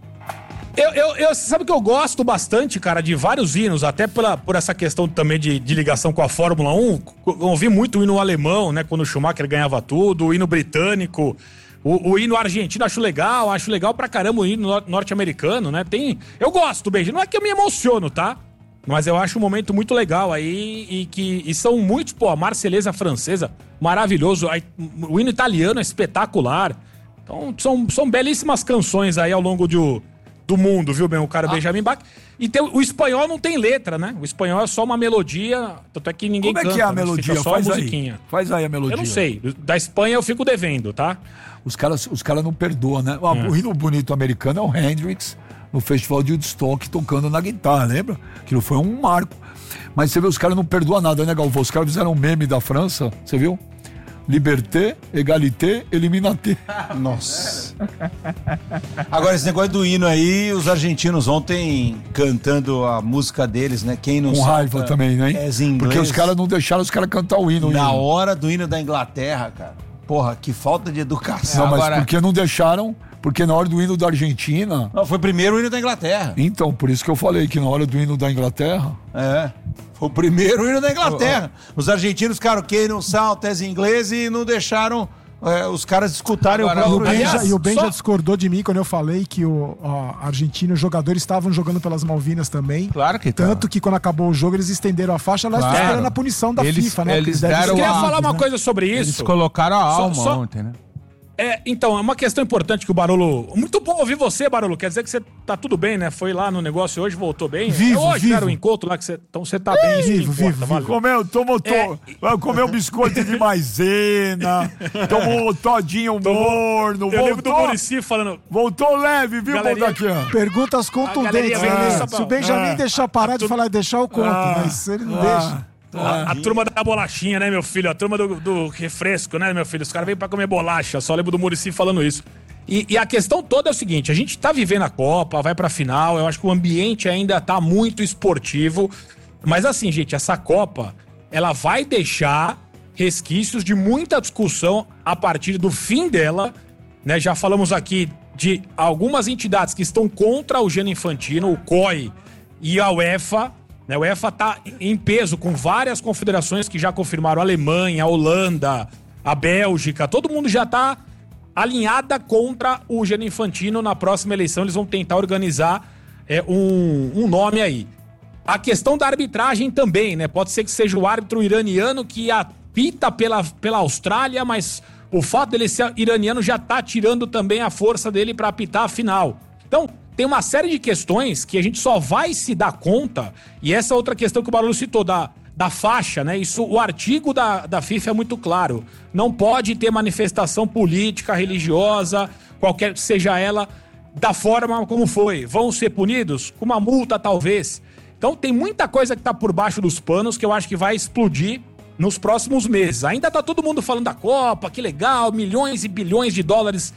Eu, eu, eu- sabe que eu gosto bastante, cara, de vários hinos, até pela, por essa questão também de, de ligação com a Fórmula um. Eu ouvi muito o hino alemão, né, quando o Schumacher ganhava tudo, o hino britânico, o, o hino argentino, acho legal, acho legal pra caramba o hino nor- norte-americano, né? Tem, eu gosto, beijo. Não é que eu me emociono, tá? Mas eu acho um momento muito legal aí e que e são muitos, pô, a Marselhesa francesa, maravilhoso, aí, o hino italiano é espetacular. Então são, são belíssimas canções aí ao longo do, do mundo, viu, bem, o cara Benjamin Bach. E tem, o espanhol não tem letra, né? O espanhol é só uma melodia, tanto é que ninguém Como é canta. que é a né? melodia? Fica só Faz a aí. musiquinha. Faz aí a melodia. Eu não sei. Da Espanha eu fico devendo, tá? Os caras os cara não perdoam, né? Ah, O hino bonito americano é o Hendrix no Festival de Woodstock tocando na guitarra, lembra? Aquilo foi um marco. Mas você vê, os caras não perdoam nada, né, Galvão? Os caras fizeram um meme da França, você viu? Liberté, égalité, eliminaté. Nossa. Agora, esse negócio do hino aí, os argentinos ontem cantando a música deles, né? Quem não Com sabe, raiva também, né? É em inglês. Porque os caras não deixaram os caras cantar o hino. Na o hino. hora do hino da Inglaterra, cara. Porra, que falta de educação. Não, mas Agora- porque não deixaram? Porque na hora do hino da Argentina... Não, foi primeiro o hino da Inglaterra. Então, por isso que eu falei que na hora do hino da Inglaterra... É. Foi o primeiro hino da Inglaterra. Os argentinos ficaram, quem não salta é inglês, e não deixaram é, os caras escutarem Agora, E o o próprio Ben, Aliás, já, e o Ben só- já discordou de mim quando eu falei que o ó, a Argentina, os jogadores estavam jogando pelas Malvinas também. Claro que Tanto tava. que quando acabou o jogo, eles estenderam a faixa, lá Claro. estão esperando a punição da Eles- FIFA, né? eles Porque deve deram ser Eu queria a- rápido, falar uma né? coisa sobre Eles isso. colocaram a Só- alma só- ontem, né? É, então, é uma questão importante que o Barolo... Muito bom ouvir você, Barolo. Quer dizer que você tá tudo bem, né? Foi lá no negócio hoje, voltou bem. Vivo, é hoje vivo. era o encontro lá que você... Então você tá bem, isso que vivo, importa, vivo, valeu. Comeu, tomou, to... É. comeu biscoito de maisena, tomou todinho morno, Eu lembro do voltou, Muricy falando... voltou leve, viu, Galerinha- Boldaquian? Perguntas A contundentes, galerinha né? vem nessa- Se o Benjamin É. deixar parar de falar e deixar, eu conto, Ah. mas ele não Ah. deixa. A turma da bolachinha, né, meu filho? A turma do, do refresco, né, meu filho? Os caras vêm pra comer bolacha. Só lembro do Muricy falando isso. E, e a questão toda é o seguinte: a gente tá vivendo a Copa, vai pra final. Eu acho que o ambiente ainda tá muito esportivo. Mas assim, gente, essa Copa, ela vai deixar resquícios de muita discussão a partir do fim dela, né? Já falamos aqui de algumas entidades que estão contra o Gianni Infantino, o C O I e a UEFA. Né, o UEFA está em peso com várias confederações que já confirmaram: a Alemanha, a Holanda, a Bélgica, todo mundo já está alinhada contra o Gianni Infantino. Na próxima eleição eles vão tentar organizar é, um, um nome aí. A questão da arbitragem também, né? Pode ser que seja o árbitro iraniano que apita pela, pela Austrália, mas o fato dele ser iraniano já tá tirando também a força dele para apitar a final. Então, tem uma série de questões que a gente só vai se dar conta, e essa outra questão que o Barulho citou, da, da faixa, né? Isso, o artigo da, da FIFA é muito claro. Não pode ter manifestação política, religiosa, qualquer que seja ela, da forma como foi. Vão ser punidos? Com uma multa, talvez. Então tem muita coisa que tá por baixo dos panos que eu acho que vai explodir nos próximos meses. Ainda tá todo mundo falando da Copa, que legal, milhões e bilhões de dólares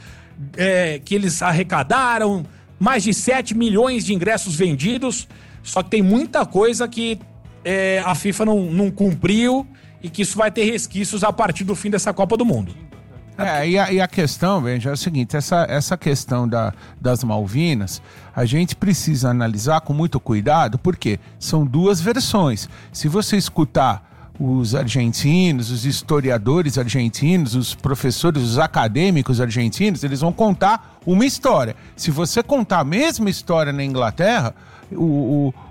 é, que eles arrecadaram, mais de sete milhões de ingressos vendidos, só que tem muita coisa que é, a FIFA não, não cumpriu e que isso vai ter resquícios a partir do fim dessa Copa do Mundo. É, e a, e a questão, veja, é o seguinte, essa, essa questão da, das Malvinas, a gente precisa analisar com muito cuidado, porque são duas versões. Se você escutar os argentinos, os historiadores argentinos, os professores, os acadêmicos argentinos, eles vão contar uma história. Se você contar a mesma história na Inglaterra, o, o,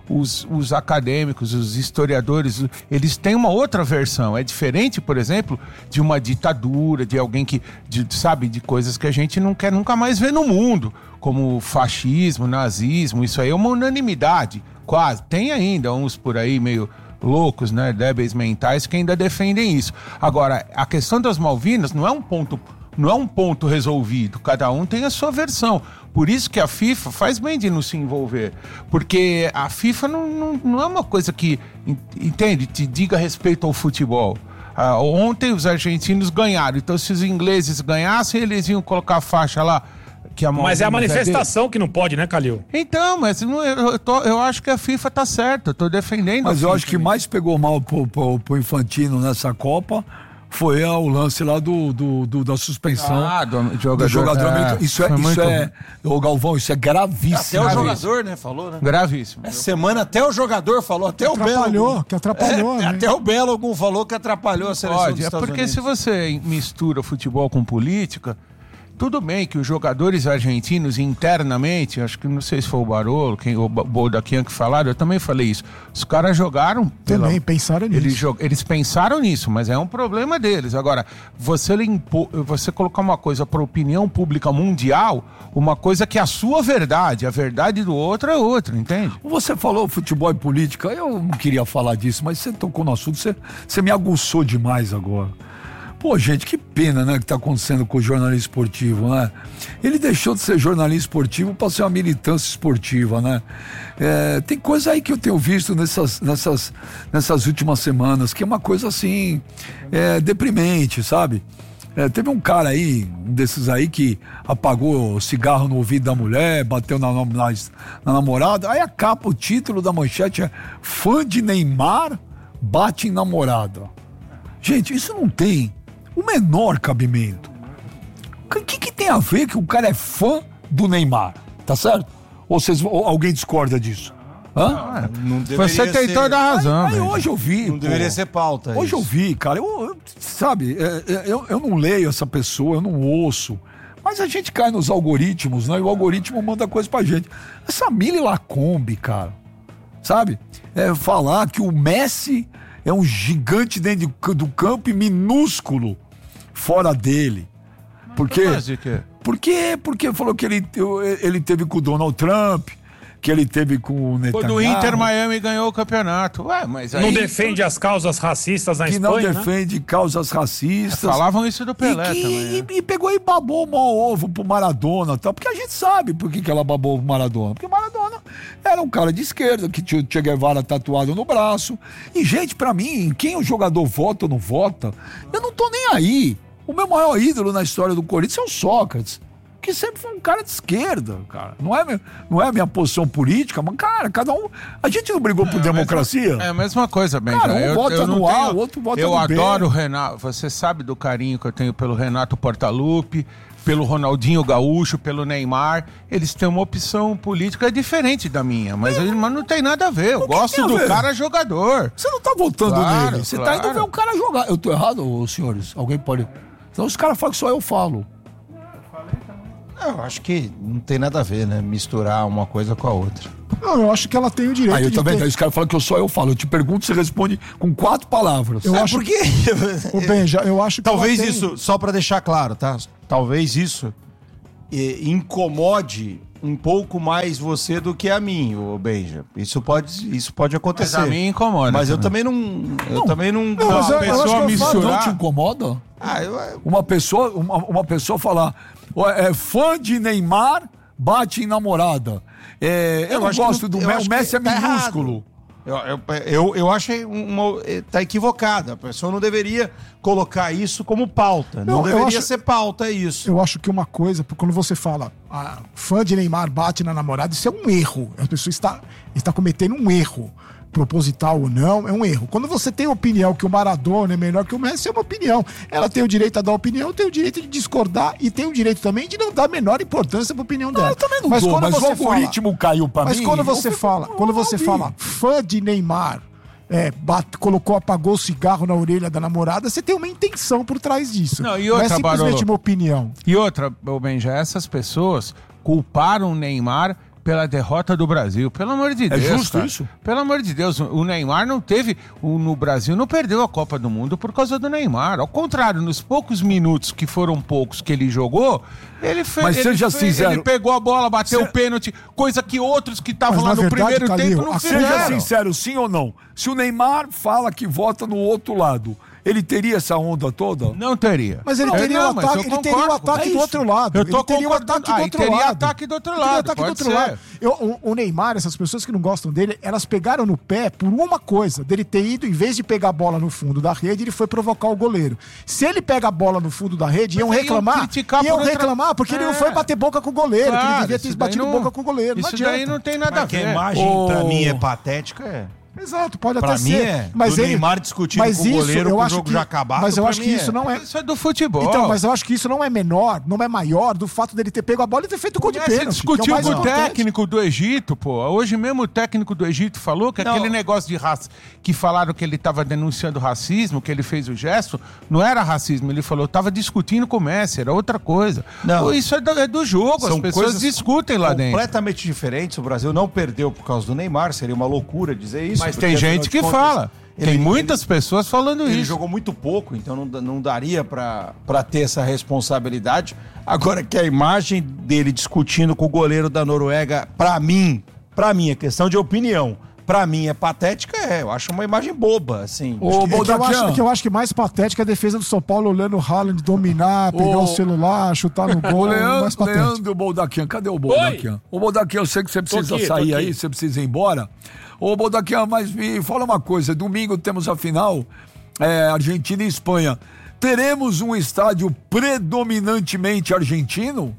os, os acadêmicos, os historiadores, eles têm uma outra versão. É diferente, por exemplo, de uma ditadura, de alguém que, de, sabe, de coisas que a gente não quer nunca mais ver no mundo, como fascismo, nazismo, isso aí é uma unanimidade, quase. Tem ainda uns por aí meio loucos, né, débeis mentais, que ainda defendem isso. Agora, a questão das Malvinas não é um ponto, não é um ponto resolvido, cada um tem a sua versão. Por isso que a FIFA faz bem de não se envolver, porque a FIFA não, não, não é uma coisa que, entende, te diga respeito ao futebol. Ah, ontem os argentinos ganharam, então se os ingleses ganhassem, eles iam colocar a faixa lá. Que a Mas é a manifestação que não pode, né, Calil? Então, mas não, eu, tô, eu acho que a FIFA tá certa, eu tô defendendo. Mas a eu FIFA acho que também. mais pegou mal pro, pro, pro Infantino nessa Copa foi o lance lá do, do, do- da suspensão Ah, do jogador. do jogador é, americano. Isso é, foi isso muito é, ô Galvão, isso é gravíssimo. Até o jogador, né, falou, né? gravíssimo. Essa semana até o jogador falou, até o Belo. Atrapalhou, que atrapalhou, É, né? até o Belo algum falou que atrapalhou a seleção Pode, dos é Estados porque Unidos. se você mistura futebol com política, tudo bem que os jogadores argentinos internamente, acho que não sei se foi o Barolo, quem, o Boldaquian que falaram, eu também falei isso. Os caras jogaram pela- Também pensaram nisso. Eles, jog- eles pensaram nisso, mas é um problema deles. Agora, você, impor, você colocar uma coisa para opinião pública mundial, uma coisa que é a sua verdade, a verdade do outro é outra, entende? Você falou futebol e política, eu não queria falar disso, mas você tocou no assunto, você, você me aguçou demais agora. Pô, gente, que pena, né, que tá acontecendo com o jornalismo esportivo, né? Ele deixou de ser jornalista esportivo para ser uma militância esportiva, né? É, tem coisa aí que eu tenho visto nessas, nessas, nessas últimas semanas, que é uma coisa assim, é, deprimente, sabe? É, teve um cara aí, um desses aí, que apagou o cigarro no ouvido da mulher, bateu na, na, na namorada, aí a capa, o título da manchete é fã de Neymar bate em namorada. Gente, isso não tem o menor cabimento. O que, que tem a ver que o cara é fã do Neymar? Tá certo? Ou, vocês, ou alguém discorda disso? Hã? Não deveria Você tem ser- toda a razão. Aí velho. hoje eu vi. Não pô. deveria ser pauta. Hoje isso. eu vi, cara. Eu, eu- sabe, é, é, eu, eu não leio essa pessoa, eu não ouço. Mas a gente cai nos algoritmos, né? E o algoritmo manda coisa pra gente. Essa Mili Lacombe, cara, sabe? É falar que o Messi é um gigante dentro de- do campo e minúsculo fora dele. Por quê? Mas de quê? Por quê? Porque falou que ele, ele teve com o Donald Trump, que ele teve com o Netanyahu. Quando o Inter Miami ganhou o campeonato. Ué, mas aí... Não defende as causas racistas na que não Espanha, né? defende causas racistas. Falavam isso do Pelé e, que- também. né? e- e pegou e babou o maior ovo pro Maradona, tá? Porque a gente sabe por que, que ela babou o Maradona. Porque o Maradona era um cara de esquerda, que tinha o Che Guevara tatuado no braço. E, gente, pra mim, quem o jogador vota ou não vota, eu não tô nem aí. O meu maior ídolo na história do Corinthians é o Sócrates, que sempre foi um cara de esquerda, cara. Não é, meu- não é a minha posição política, mas, cara, cada um... A gente não brigou por democracia? É a mesma coisa, Benja. Cara, um eu, vota eu não no A, tenho- o outro vota Eu no B. adoro o Renato. Você sabe do carinho que eu tenho pelo Renato Portaluppi, pelo Ronaldinho Gaúcho, pelo Neymar. Eles têm uma opção política diferente da minha, mas, ele- mas não tem nada a ver. Eu O que gosto tem a do ver? cara jogador. Você não tá votando Claro, nele, você tá claro. indo ver o cara jogar. Eu tô errado, ô, senhores? Alguém pode... Então os caras falam que só eu falo. Eu acho que não tem nada a ver, né? Misturar uma coisa com a outra. Não, eu acho que ela tem o direito Aí eu de também, ter... aí os caras falam que eu só eu falo. Eu te pergunto, você responde com quatro palavras. Eu É acho porque... Ô, Benja, eu acho que Talvez ela tem- isso, só pra deixar claro, tá? Talvez isso eh, incomode um pouco mais você do que a mim, ô Benja. Isso pode, isso pode acontecer. Mas a mim incomoda Mas eu também. também não. Eu também não. Não, mas eu- eu acho que eu falo- Não te incomoda? Ah, eu- Uma pessoa, uma, uma pessoa falar, "Ó, é fã de Neymar, bate em namorada. É, eu, não acho que gosto não- do eu Messi, acho o Messi é que tá minúsculo. Eu, eu, eu, eu acho que uma, tá equivocada. A pessoa não deveria colocar isso como pauta. Não, Não, eu deveria acho- ser pauta, é isso. Eu acho que uma coisa, quando você fala, ah, fã de Neymar bate na namorada, isso é um erro. A pessoa está, está cometendo um erro. Proposital ou não, é um erro. Quando você tem a opinião que o Maradona é melhor que o Messi, é uma opinião. Ela tem o direito a dar opinião, tem o direito de discordar e tem o direito também de não dar a menor importância para a opinião dela. Eu também não mas dou, quando mas o você algoritmo caiu pra mas mim. quando eu você fico- fala, eu quando você ouvi. fala fã de Neymar, é, bate- colocou, apagou o cigarro na orelha da namorada, você tem uma intenção por trás disso. Não, e outra, é simplesmente Barolo? uma opinião. E outra, ô Benja, essas pessoas culparam o Neymar pela derrota do Brasil. Pelo amor de É Deus. justo cara. isso? Pelo amor de Deus, o Neymar não teve. O, no Brasil não perdeu a Copa do Mundo por causa do Neymar. Ao contrário, nos poucos minutos que foram poucos que ele jogou, ele fez. Mas ele, seja fez, sincero. ele pegou a bola, bateu o Se- pênalti, coisa que outros que estavam Mas, lá na no verdade, primeiro Calil, tempo não a- Seja fizeram. sincero, sim ou não? Se o Neymar fala que vota no outro lado, ele teria essa onda toda? Não teria. Mas ele Não, teria não, o mas ataque, eu ele teria o concordo. ataque É do isso. outro lado. Eu tô ele teria o concordando. ataque do Ah, e outro teria lado. ataque do outro Ele teria lado, ataque do pode outro ser. lado. Eu- o, o Neymar, essas pessoas que não gostam dele, elas pegaram no pé por uma coisa, dele ter ido, em vez de pegar a bola no fundo da rede, ele foi provocar o goleiro. Se ele pega a bola no fundo da rede, iam Mas aí iam reclamar, criticar iam por outra- reclamar porque ele não É. foi bater boca com o goleiro, que ele Claro, devia ter isso daí batido não- boca com o goleiro. Não Isso adianta. daí não tem nada a Mas que a ver. imagem, Ô. pra mim, é patética, é. Exato, pode Pra até mim ser. é. Mas Do ele, Neymar discutindo mas com o isso, goleiro eu pro acho jogo que, já acabado, Mas eu pra acho mim que é. isso não é. Isso é do futebol. Então, mas eu acho que isso não é menor, não é maior do fato dele ter pego a bola e ter feito o gol de É, você pênalti. discutiu que é o mais com o importante. técnico do Egito, pô. Hoje mesmo o técnico do Egito falou que Não. aquele negócio de raça, que falaram que ele estava denunciando racismo, que ele fez o gesto, não era racismo. Ele falou, estava discutindo com o Messi, era outra coisa. Não. Pô, isso é do, é do jogo, as pessoas discutem lá dentro. completamente diferentes. O Brasil não perdeu por causa do Neymar, seria uma loucura dizer isso. Mas porque, tem afinal gente de que contas, fala. ele- tem muitas pessoas falando Ele isso. jogou muito pouco, então não, da- não daria pra pra ter essa responsabilidade. Agora que a imagem dele discutindo com o goleiro da Noruega, pra mim, pra mim, é questão de opinião. Pra mim é patética, é. Eu acho uma imagem boba, assim. Ô, É que, eu Baldaquian. acho, é que eu acho que mais patética é a defesa do São Paulo olhando o Haaland dominar, pegar Ô, o celular, chutar no Ô, gol. mais Leandro, patético. Leandro Boldaquian, cadê o Boldaquian? Ô, Boldaquian, eu sei que você precisa aqui, tô sair aqui. aí, você precisa ir embora. Ô, Boldaquian, mas me fala uma coisa, domingo temos a final, é, Argentina e Espanha. Teremos um estádio predominantemente argentino?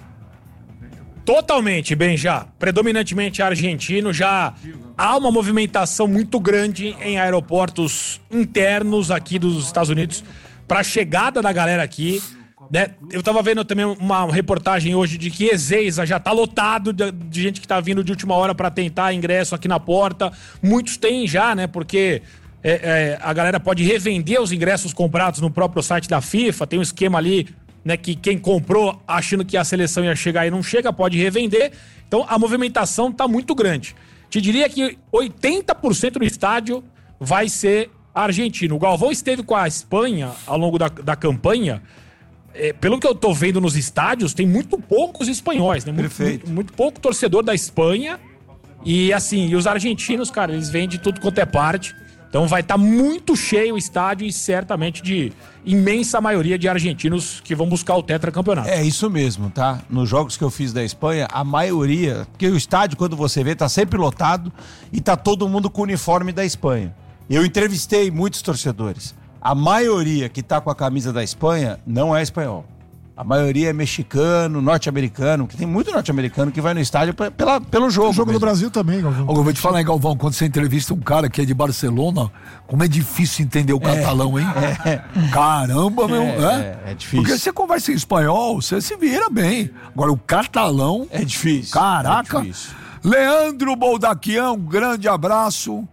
Totalmente, bem já. Predominantemente argentino, já há uma movimentação muito grande em aeroportos internos aqui dos Estados Unidos para a chegada da galera aqui. Né? Eu tava vendo também uma reportagem hoje de que Ezeiza já tá lotado de, de gente que tá vindo de última hora para tentar ingresso aqui na porta. Muitos têm já, né? Porque é, é, a galera pode revender os ingressos comprados no próprio site da FIFA. Tem um esquema ali, né, que quem comprou achando que a seleção ia chegar e não chega, pode revender. Então a movimentação tá muito grande. Te diria que oitenta por cento do estádio vai ser argentino. O Galvão esteve com a Espanha ao longo da, da campanha. É, pelo que eu tô vendo nos estádios, tem muito poucos espanhóis, né? Muito, Perfeito. muito, muito pouco torcedor da Espanha. E assim, e os argentinos, cara, eles vêm de tudo quanto é parte. Então vai estar muito cheio o estádio e certamente de imensa maioria de argentinos que vão buscar o tetracampeonato. É isso mesmo, tá? Nos jogos que eu fiz da Espanha, a maioria, porque o estádio, quando você vê, tá sempre lotado e tá todo mundo com o uniforme da Espanha. Eu entrevistei muitos torcedores. A maioria que tá com a camisa da Espanha não é espanhol. A maioria é mexicano, norte-americano, que tem muito norte-americano que vai no estádio pra- pela, pelo jogo. O jogo do mesmo. Brasil também, Galvão. Ó, eu vou te falar, hein, Galvão, quando você entrevista um cara que é de Barcelona, como é difícil entender o catalão, hein? Caramba, meu. É, é difícil. Porque você conversa em espanhol, você se vira bem. Agora, o catalão. É difícil. Caraca! É difícil. Leandro Boldaquian, um grande abraço.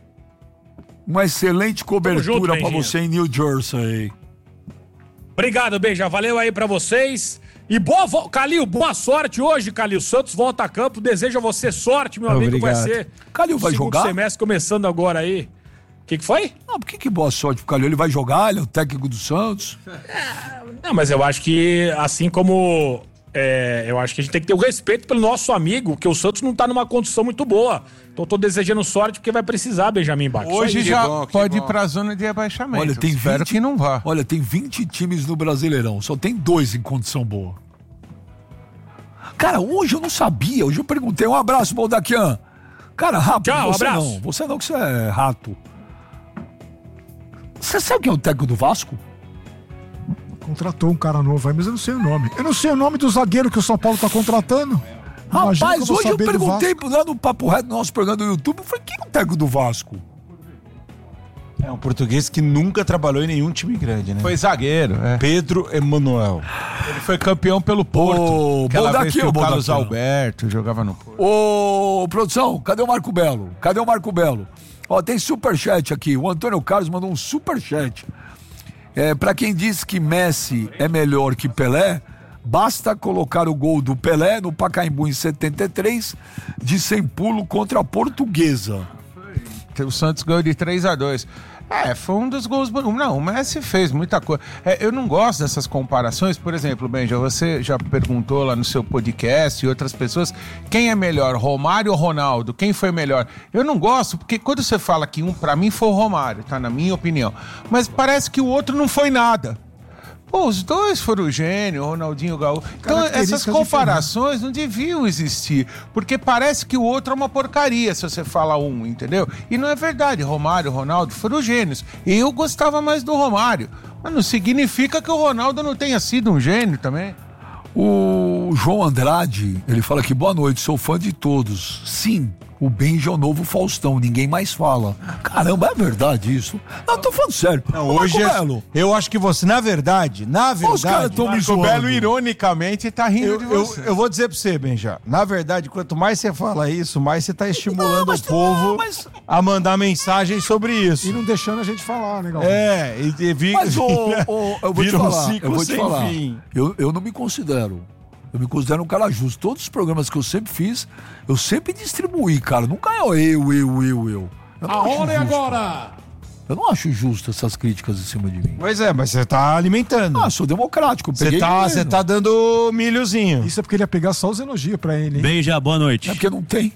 Uma excelente cobertura junto, pra Benjinho. você em New Jersey. Obrigado, Beija. Valeu aí pra vocês. E boa vo... Calil, boa sorte hoje, Calil. Santos volta a campo. Desejo a você sorte, meu amigo. Vai Obrigado. ser. Calil vai segundo jogar? semestre começando agora aí. O que, que foi? Não, por que, que boa sorte pro Calil? Ele vai jogar, ele é o técnico do Santos. Não, mas eu acho que, assim como. é, eu acho que a gente tem que ter o respeito pelo nosso amigo, que o Santos não tá numa condição muito boa. Então eu tô desejando sorte porque vai precisar, Benjamin Bach. Hoje Isso aí. já bom, que pode bom. ir pra zona de rebaixamento. Olha, tem Espero vinte que não vá. Olha, tem vinte times no Brasileirão, só tem dois em condição boa. Cara, hoje eu não sabia, hoje eu perguntei. Um abraço, Boldaquian. Cara, rápido, Tchau, você abraço. não. Você não, que você é rato. Você sabe quem é o técnico do Vasco? Contratou um cara novo aí, mas eu não sei o nome. Eu não sei o nome do zagueiro que o São Paulo tá contratando. Imagina que Rapaz, vou hoje eu saber do perguntei Vasco. lá no Papo Reto, no nosso programa do YouTube, eu falei, quem é o técnico do Vasco? É um português que nunca trabalhou em nenhum time grande, né? Foi zagueiro, é. Pedro Emanuel. Ele foi campeão pelo Porto. Ô, Aquela Boldaquian, vez que o Carlos Boldaquian. Alberto jogava no Porto. Ô, produção, cadê o Marco Belo? Cadê o Marco Belo? Ó, tem superchat aqui. O Antônio Carlos mandou um superchat. É, pra quem diz que Messi é melhor que Pelé, Basta colocar o gol do Pelé no Pacaembu em setenta e três, de sem pulo contra a Portuguesa. O Santos ganhou de três a dois. É, foi um dos gols... Não, o Messi fez muita coisa. É, eu não gosto dessas comparações. Por exemplo, Benja, você já perguntou lá no seu podcast e outras pessoas, quem é melhor, Romário ou Ronaldo? Quem foi melhor? Eu não gosto, porque quando você fala que um, pra mim, foi o Romário, tá? Na minha opinião. Mas parece que o outro não foi nada. Pô, os dois foram gênio, Ronaldinho Gaúcho. Então, essas comparações não deviam existir, porque parece que o outro é uma porcaria se você fala um, entendeu? E não é verdade, Romário, Ronaldo foram gênios. Eu gostava mais do Romário, mas não significa que o Ronaldo não tenha sido um gênio também. O João Andrade, ele fala que boa noite, sou fã de todos. Sim, o Benja é o novo Faustão, ninguém mais fala. Caramba, é verdade isso? Não, tô falando sério. Não, hoje é, eu acho que você, na verdade, na verdade... Os caras estão me Marco zoando. Belo, ironicamente, tá rindo Eu, de eu, você. eu vou dizer pra você, Benja, na verdade, quanto mais você fala isso, mais você tá estimulando Não, mas o povo não, mas- a mandar mensagens sobre isso. E não deixando a gente falar, né, Galvão? É, e, e vi, Mas, ô, ô, eu vou te vira um falar, ciclo eu vou te sem falar. fim. Eu, eu não me considero. Eu me considero um cara justo. Todos os programas que eu sempre fiz, eu sempre distribuí, cara. Nunca é eu, eu, eu, eu. eu não A acho hora é justo. agora! Eu não acho justo essas críticas em cima de mim. Pois é, mas você tá alimentando. Ah, sou democrático. eu Você peguei tá, mesmo. você tá dando milhozinho. Isso é porque ele ia pegar só os elogios pra ele, hein? Beija, boa noite. É porque não tem.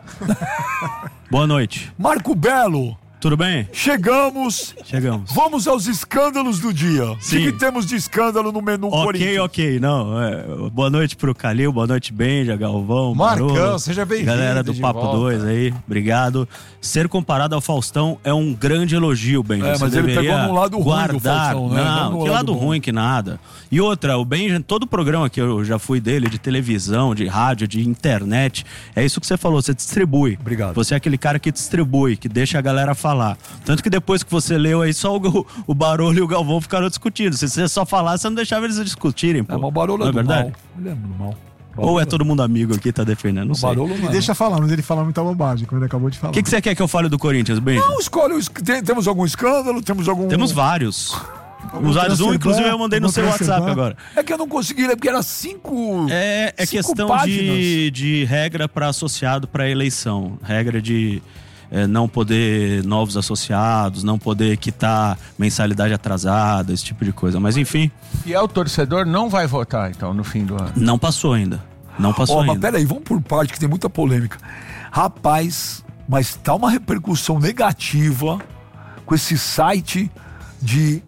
Boa noite. Marco Belo, Tudo bem? chegamos. Chegamos. Vamos aos escândalos do dia. Sim. O que temos de escândalo no menu Ok, Corinthians? ok. Não, é, boa noite pro Calil, boa noite, Benja, Galvão, Marcão, Barolo, seja bem-vindo galera do de Papo volta. dois aí, obrigado. Ser comparado ao Faustão é um grande elogio, Benja. É, Você mas ele deveria pegou no lado ruim do guardar. Faustão, né? Não, Não no que lado lado bom. ruim que nada. E outra, o Benja, todo programa que eu já fui dele, de televisão, de rádio, de internet, é isso que você falou, você distribui. Obrigado. Você é aquele cara que distribui, que deixa a galera falar. Tanto que depois que você leu aí, só o, o Barolo e o Galvão ficaram discutindo. Se você só falasse, você não deixava eles discutirem, pô. É, mas o Barolo Não é é do verdade? mal. Ele é do mal. Ou é todo mundo amigo aqui, tá defendendo? Não O sei. Barolo Ele não é. deixa falar, mas ele fala muita bobagem, como ele acabou de falar. O que, que você quer que eu fale do Corinthians, Benja? Não, escolhe. o es- tem- temos algum escândalo? Temos algum. Temos vários. Os vários, um, transfer inclusive, ban, eu mandei no vamos seu transfer WhatsApp ban. agora. É que eu não consegui ler, porque era cinco. É, é cinco questão páginas. de, de regra para associado para eleição. Regra de é, não poder novos associados, não poder quitar mensalidade atrasada, esse tipo de coisa. Mas enfim, E é o torcedor não vai votar, então, no fim do ano. não passou ainda. Não passou Ó, mas ainda. peraí, vamos por parte que tem muita polêmica. Rapaz, mas tá uma repercussão negativa com esse site de,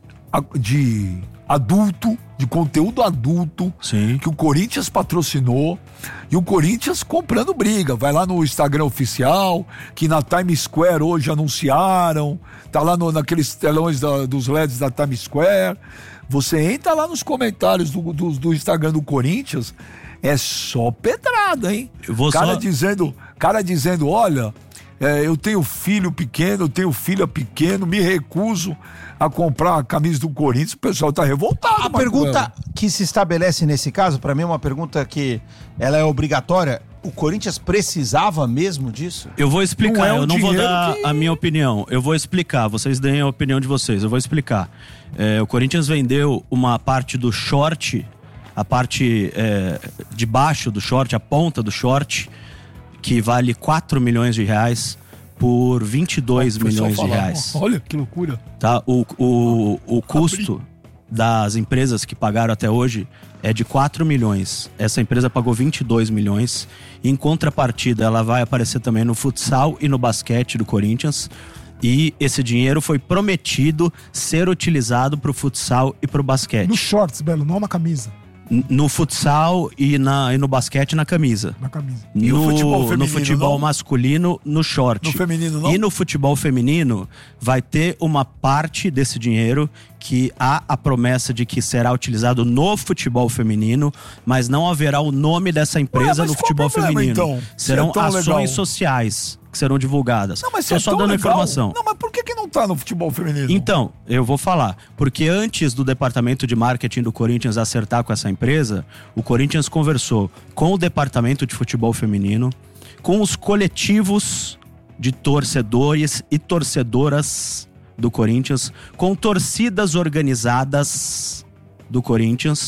de adulto, de conteúdo adulto, Sim. que o Corinthians patrocinou, e o Corinthians comprando briga. Vai lá no Instagram oficial, que na Times Square hoje anunciaram, tá lá no, naqueles telões da- dos L E Ds da Times Square. Você entra lá nos comentários do, do, do Instagram do Corinthians, é só pedrada, hein? Eu vou cara só- dizendo, cara dizendo, olha, é, eu tenho filho pequeno, eu tenho filha pequeno, me recuso a comprar a camisa do Corinthians. O pessoal tá revoltado. A Marco pergunta Belo. que se estabelece nesse caso, pra mim é uma pergunta que ela é obrigatória. O Corinthians precisava mesmo disso? Eu vou explicar, Não é um eu não vou dinheiro dar que- a minha opinião. Eu vou explicar, vocês deem a opinião de vocês. Eu vou explicar. É, o Corinthians vendeu uma parte do short, a parte é, de baixo do short, a ponta do short, que vale quatro milhões de reais por vinte e dois O pessoal milhões de fala, reais. Olha que loucura. Tá? O, o, o custo das empresas que pagaram até hoje é de quatro milhões. Essa empresa pagou vinte e dois milhões. Em contrapartida, ela vai aparecer também no futsal e no basquete do Corinthians. E esse dinheiro foi prometido ser utilizado para o futsal e para o basquete. Nos shorts, Belo, não na camisa. N- No futsal e, na, e no basquete na camisa. Na camisa. E No, o futebol no feminino, futebol não? masculino, no short. No feminino, não? E no futebol feminino, vai ter uma parte desse dinheiro que há a promessa de que será utilizado no futebol feminino, mas não haverá o nome dessa empresa Ué, mas no qual futebol o problema, feminino. então? Se Serão é tão ações legal? sociais que serão divulgadas. Não, mas Tô é só tão dando legal. informação. Não, mas por que, que não tá no futebol feminino? Então, eu vou falar. Porque antes do departamento de marketing do Corinthians acertar com essa empresa, o Corinthians conversou com o departamento de futebol feminino, com os coletivos de torcedores e torcedoras do Corinthians, com torcidas organizadas do Corinthians,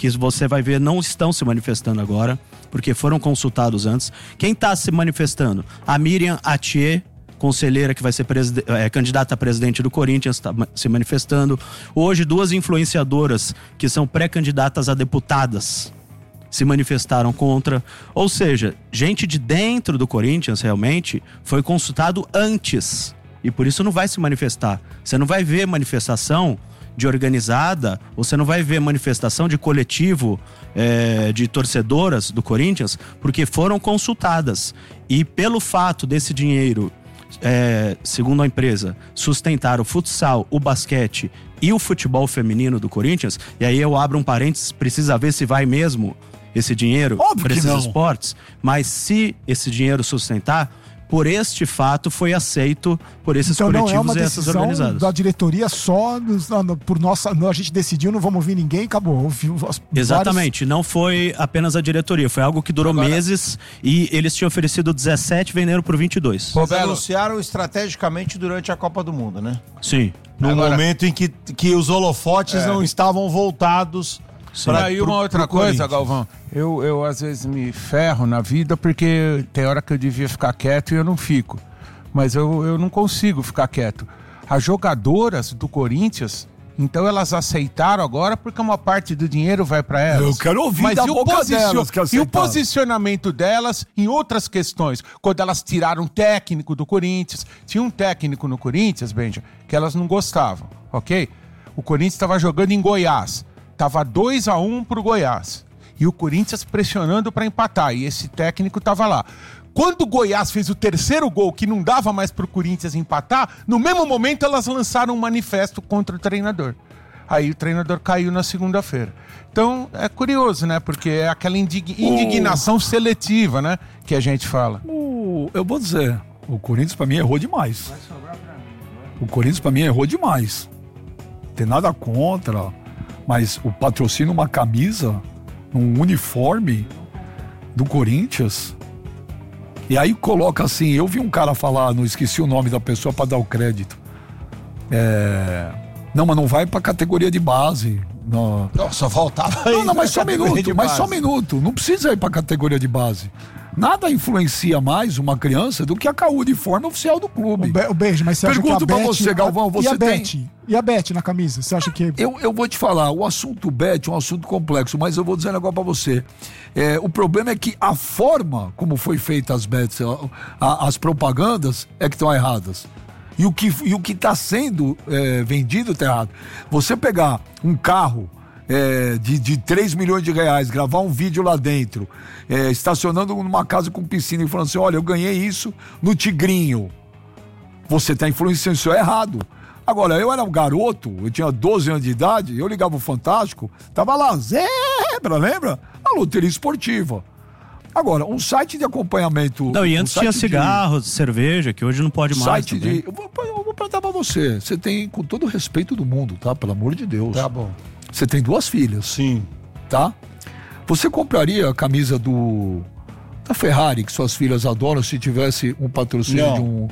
que você vai ver não estão se manifestando agora, porque foram consultados antes. Quem está se manifestando? A Miriam Atier, conselheira que vai ser preside- é, candidata a presidente do Corinthians, está se manifestando. Hoje, duas influenciadoras que são pré-candidatas a deputadas se manifestaram contra. Ou seja, gente de dentro do Corinthians realmente foi consultado antes e por isso não vai se manifestar. Você não vai ver manifestação de organizada, você não vai ver manifestação de coletivo é, de torcedoras do Corinthians, porque foram consultadas. E pelo fato desse dinheiro, é, segundo a empresa, sustentar o futsal, o basquete e o futebol feminino do Corinthians, e aí eu abro um parênteses, precisa ver se vai mesmo esse dinheiro para esses esportes, mas se esse dinheiro sustentar, por este fato foi aceito por esses então, coletivos não é uma e essas decisão organizadas. da diretoria só, nos, não, por nossa, não, a gente decidiu, não vamos ouvir ninguém, acabou. Ouviu as, Exatamente, vários... não foi apenas a diretoria, foi algo que durou Agora... meses e eles tinham oferecido dezessete, venderam por vinte e dois. Eles anunciaram estrategicamente durante a Copa do Mundo, né? Sim. No Agora... momento em que, que os holofotes é. não estavam voltados. Sim. Pra, e uma pro, outra pro coisa, Galvão, eu, eu às vezes me ferro na vida porque tem hora que eu devia ficar quieto e eu não fico. Mas eu, eu não consigo ficar quieto. As jogadoras do Corinthians, então elas aceitaram agora porque uma parte do dinheiro vai para elas. Eu quero ouvir Mas da e o, boca posicion... delas que aceitaram. E o posicionamento delas em outras questões. Quando elas tiraram um técnico do Corinthians, tinha um técnico no Corinthians, Benja, que elas não gostavam, ok? O Corinthians estava jogando em Goiás. Tava dois a um pro Goiás. E o Corinthians pressionando para empatar. E esse técnico tava lá. Quando o Goiás fez o terceiro gol, que não dava mais pro Corinthians empatar, no mesmo momento elas lançaram um manifesto contra o treinador. Aí o treinador caiu na segunda-feira. Então é curioso, né? Porque é aquela indig... indignação o... seletiva, né? Que a gente fala. O... Eu vou dizer, o Corinthians pra mim errou demais. Vai sobrar pra mim, vai. O Corinthians pra mim errou demais. Não tem nada contra... Mas o patrocínio, uma camisa, um uniforme do Corinthians. E aí coloca assim, eu vi um cara falar, não esqueci o nome da pessoa para dar o crédito. É... Não, mas não vai pra categoria de base. Não, não só faltava aí. Não, não, mas só um minuto, mas só um minuto. Não precisa ir pra categoria de base. Nada influencia mais uma criança do que a uniforme oficial do clube. O, Be- o beijo, mas você Pergunto acha que a pra Bet, você, Galvão, você e a tem... Bet? E a Bet na camisa? Você acha que... Eu, eu vou te falar, o assunto Bet é um assunto complexo, mas eu vou dizer um negócio pra você. É, o problema é que a forma como foi feita as bets, a, a, as propagandas, é que estão erradas. E o que e o que está sendo é, vendido está errado. Você pegar um carro é, de, de três milhões de reais, gravar um vídeo lá dentro, é, estacionando numa casa com piscina e falando assim, olha, eu ganhei isso no Tigrinho. Você está influenciando, isso é errado. Agora, eu era um garoto, eu tinha doze anos de idade, eu ligava o Fantástico, tava lá, zebra, lembra? A loteria esportiva. Agora, um site de acompanhamento... Não, e antes um tinha cigarro, de... cerveja, que hoje não pode mais site de... Eu vou, eu vou perguntar pra você, você tem, com todo o respeito do mundo, tá? Pelo amor de Deus. Tá bom. Você tem duas filhas. Sim. Tá? Você compraria a camisa do... da Ferrari, que suas filhas adoram, se tivesse um patrocínio não. de um...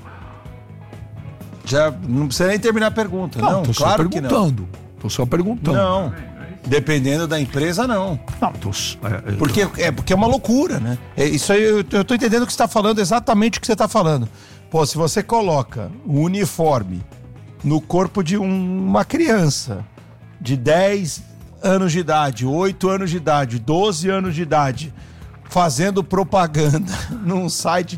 Já não precisa nem terminar a pergunta, não. não tô claro só perguntando. Tô só perguntando. Não. Dependendo da empresa, não. Não, tô... É, porque, é, porque é uma loucura, né? É, isso aí, eu, eu tô entendendo que você tá falando exatamente o que você tá falando. Pô, se você coloca o uniforme no corpo de um, uma criança de dez anos de idade, oito anos de idade, doze anos de idade, fazendo propaganda num site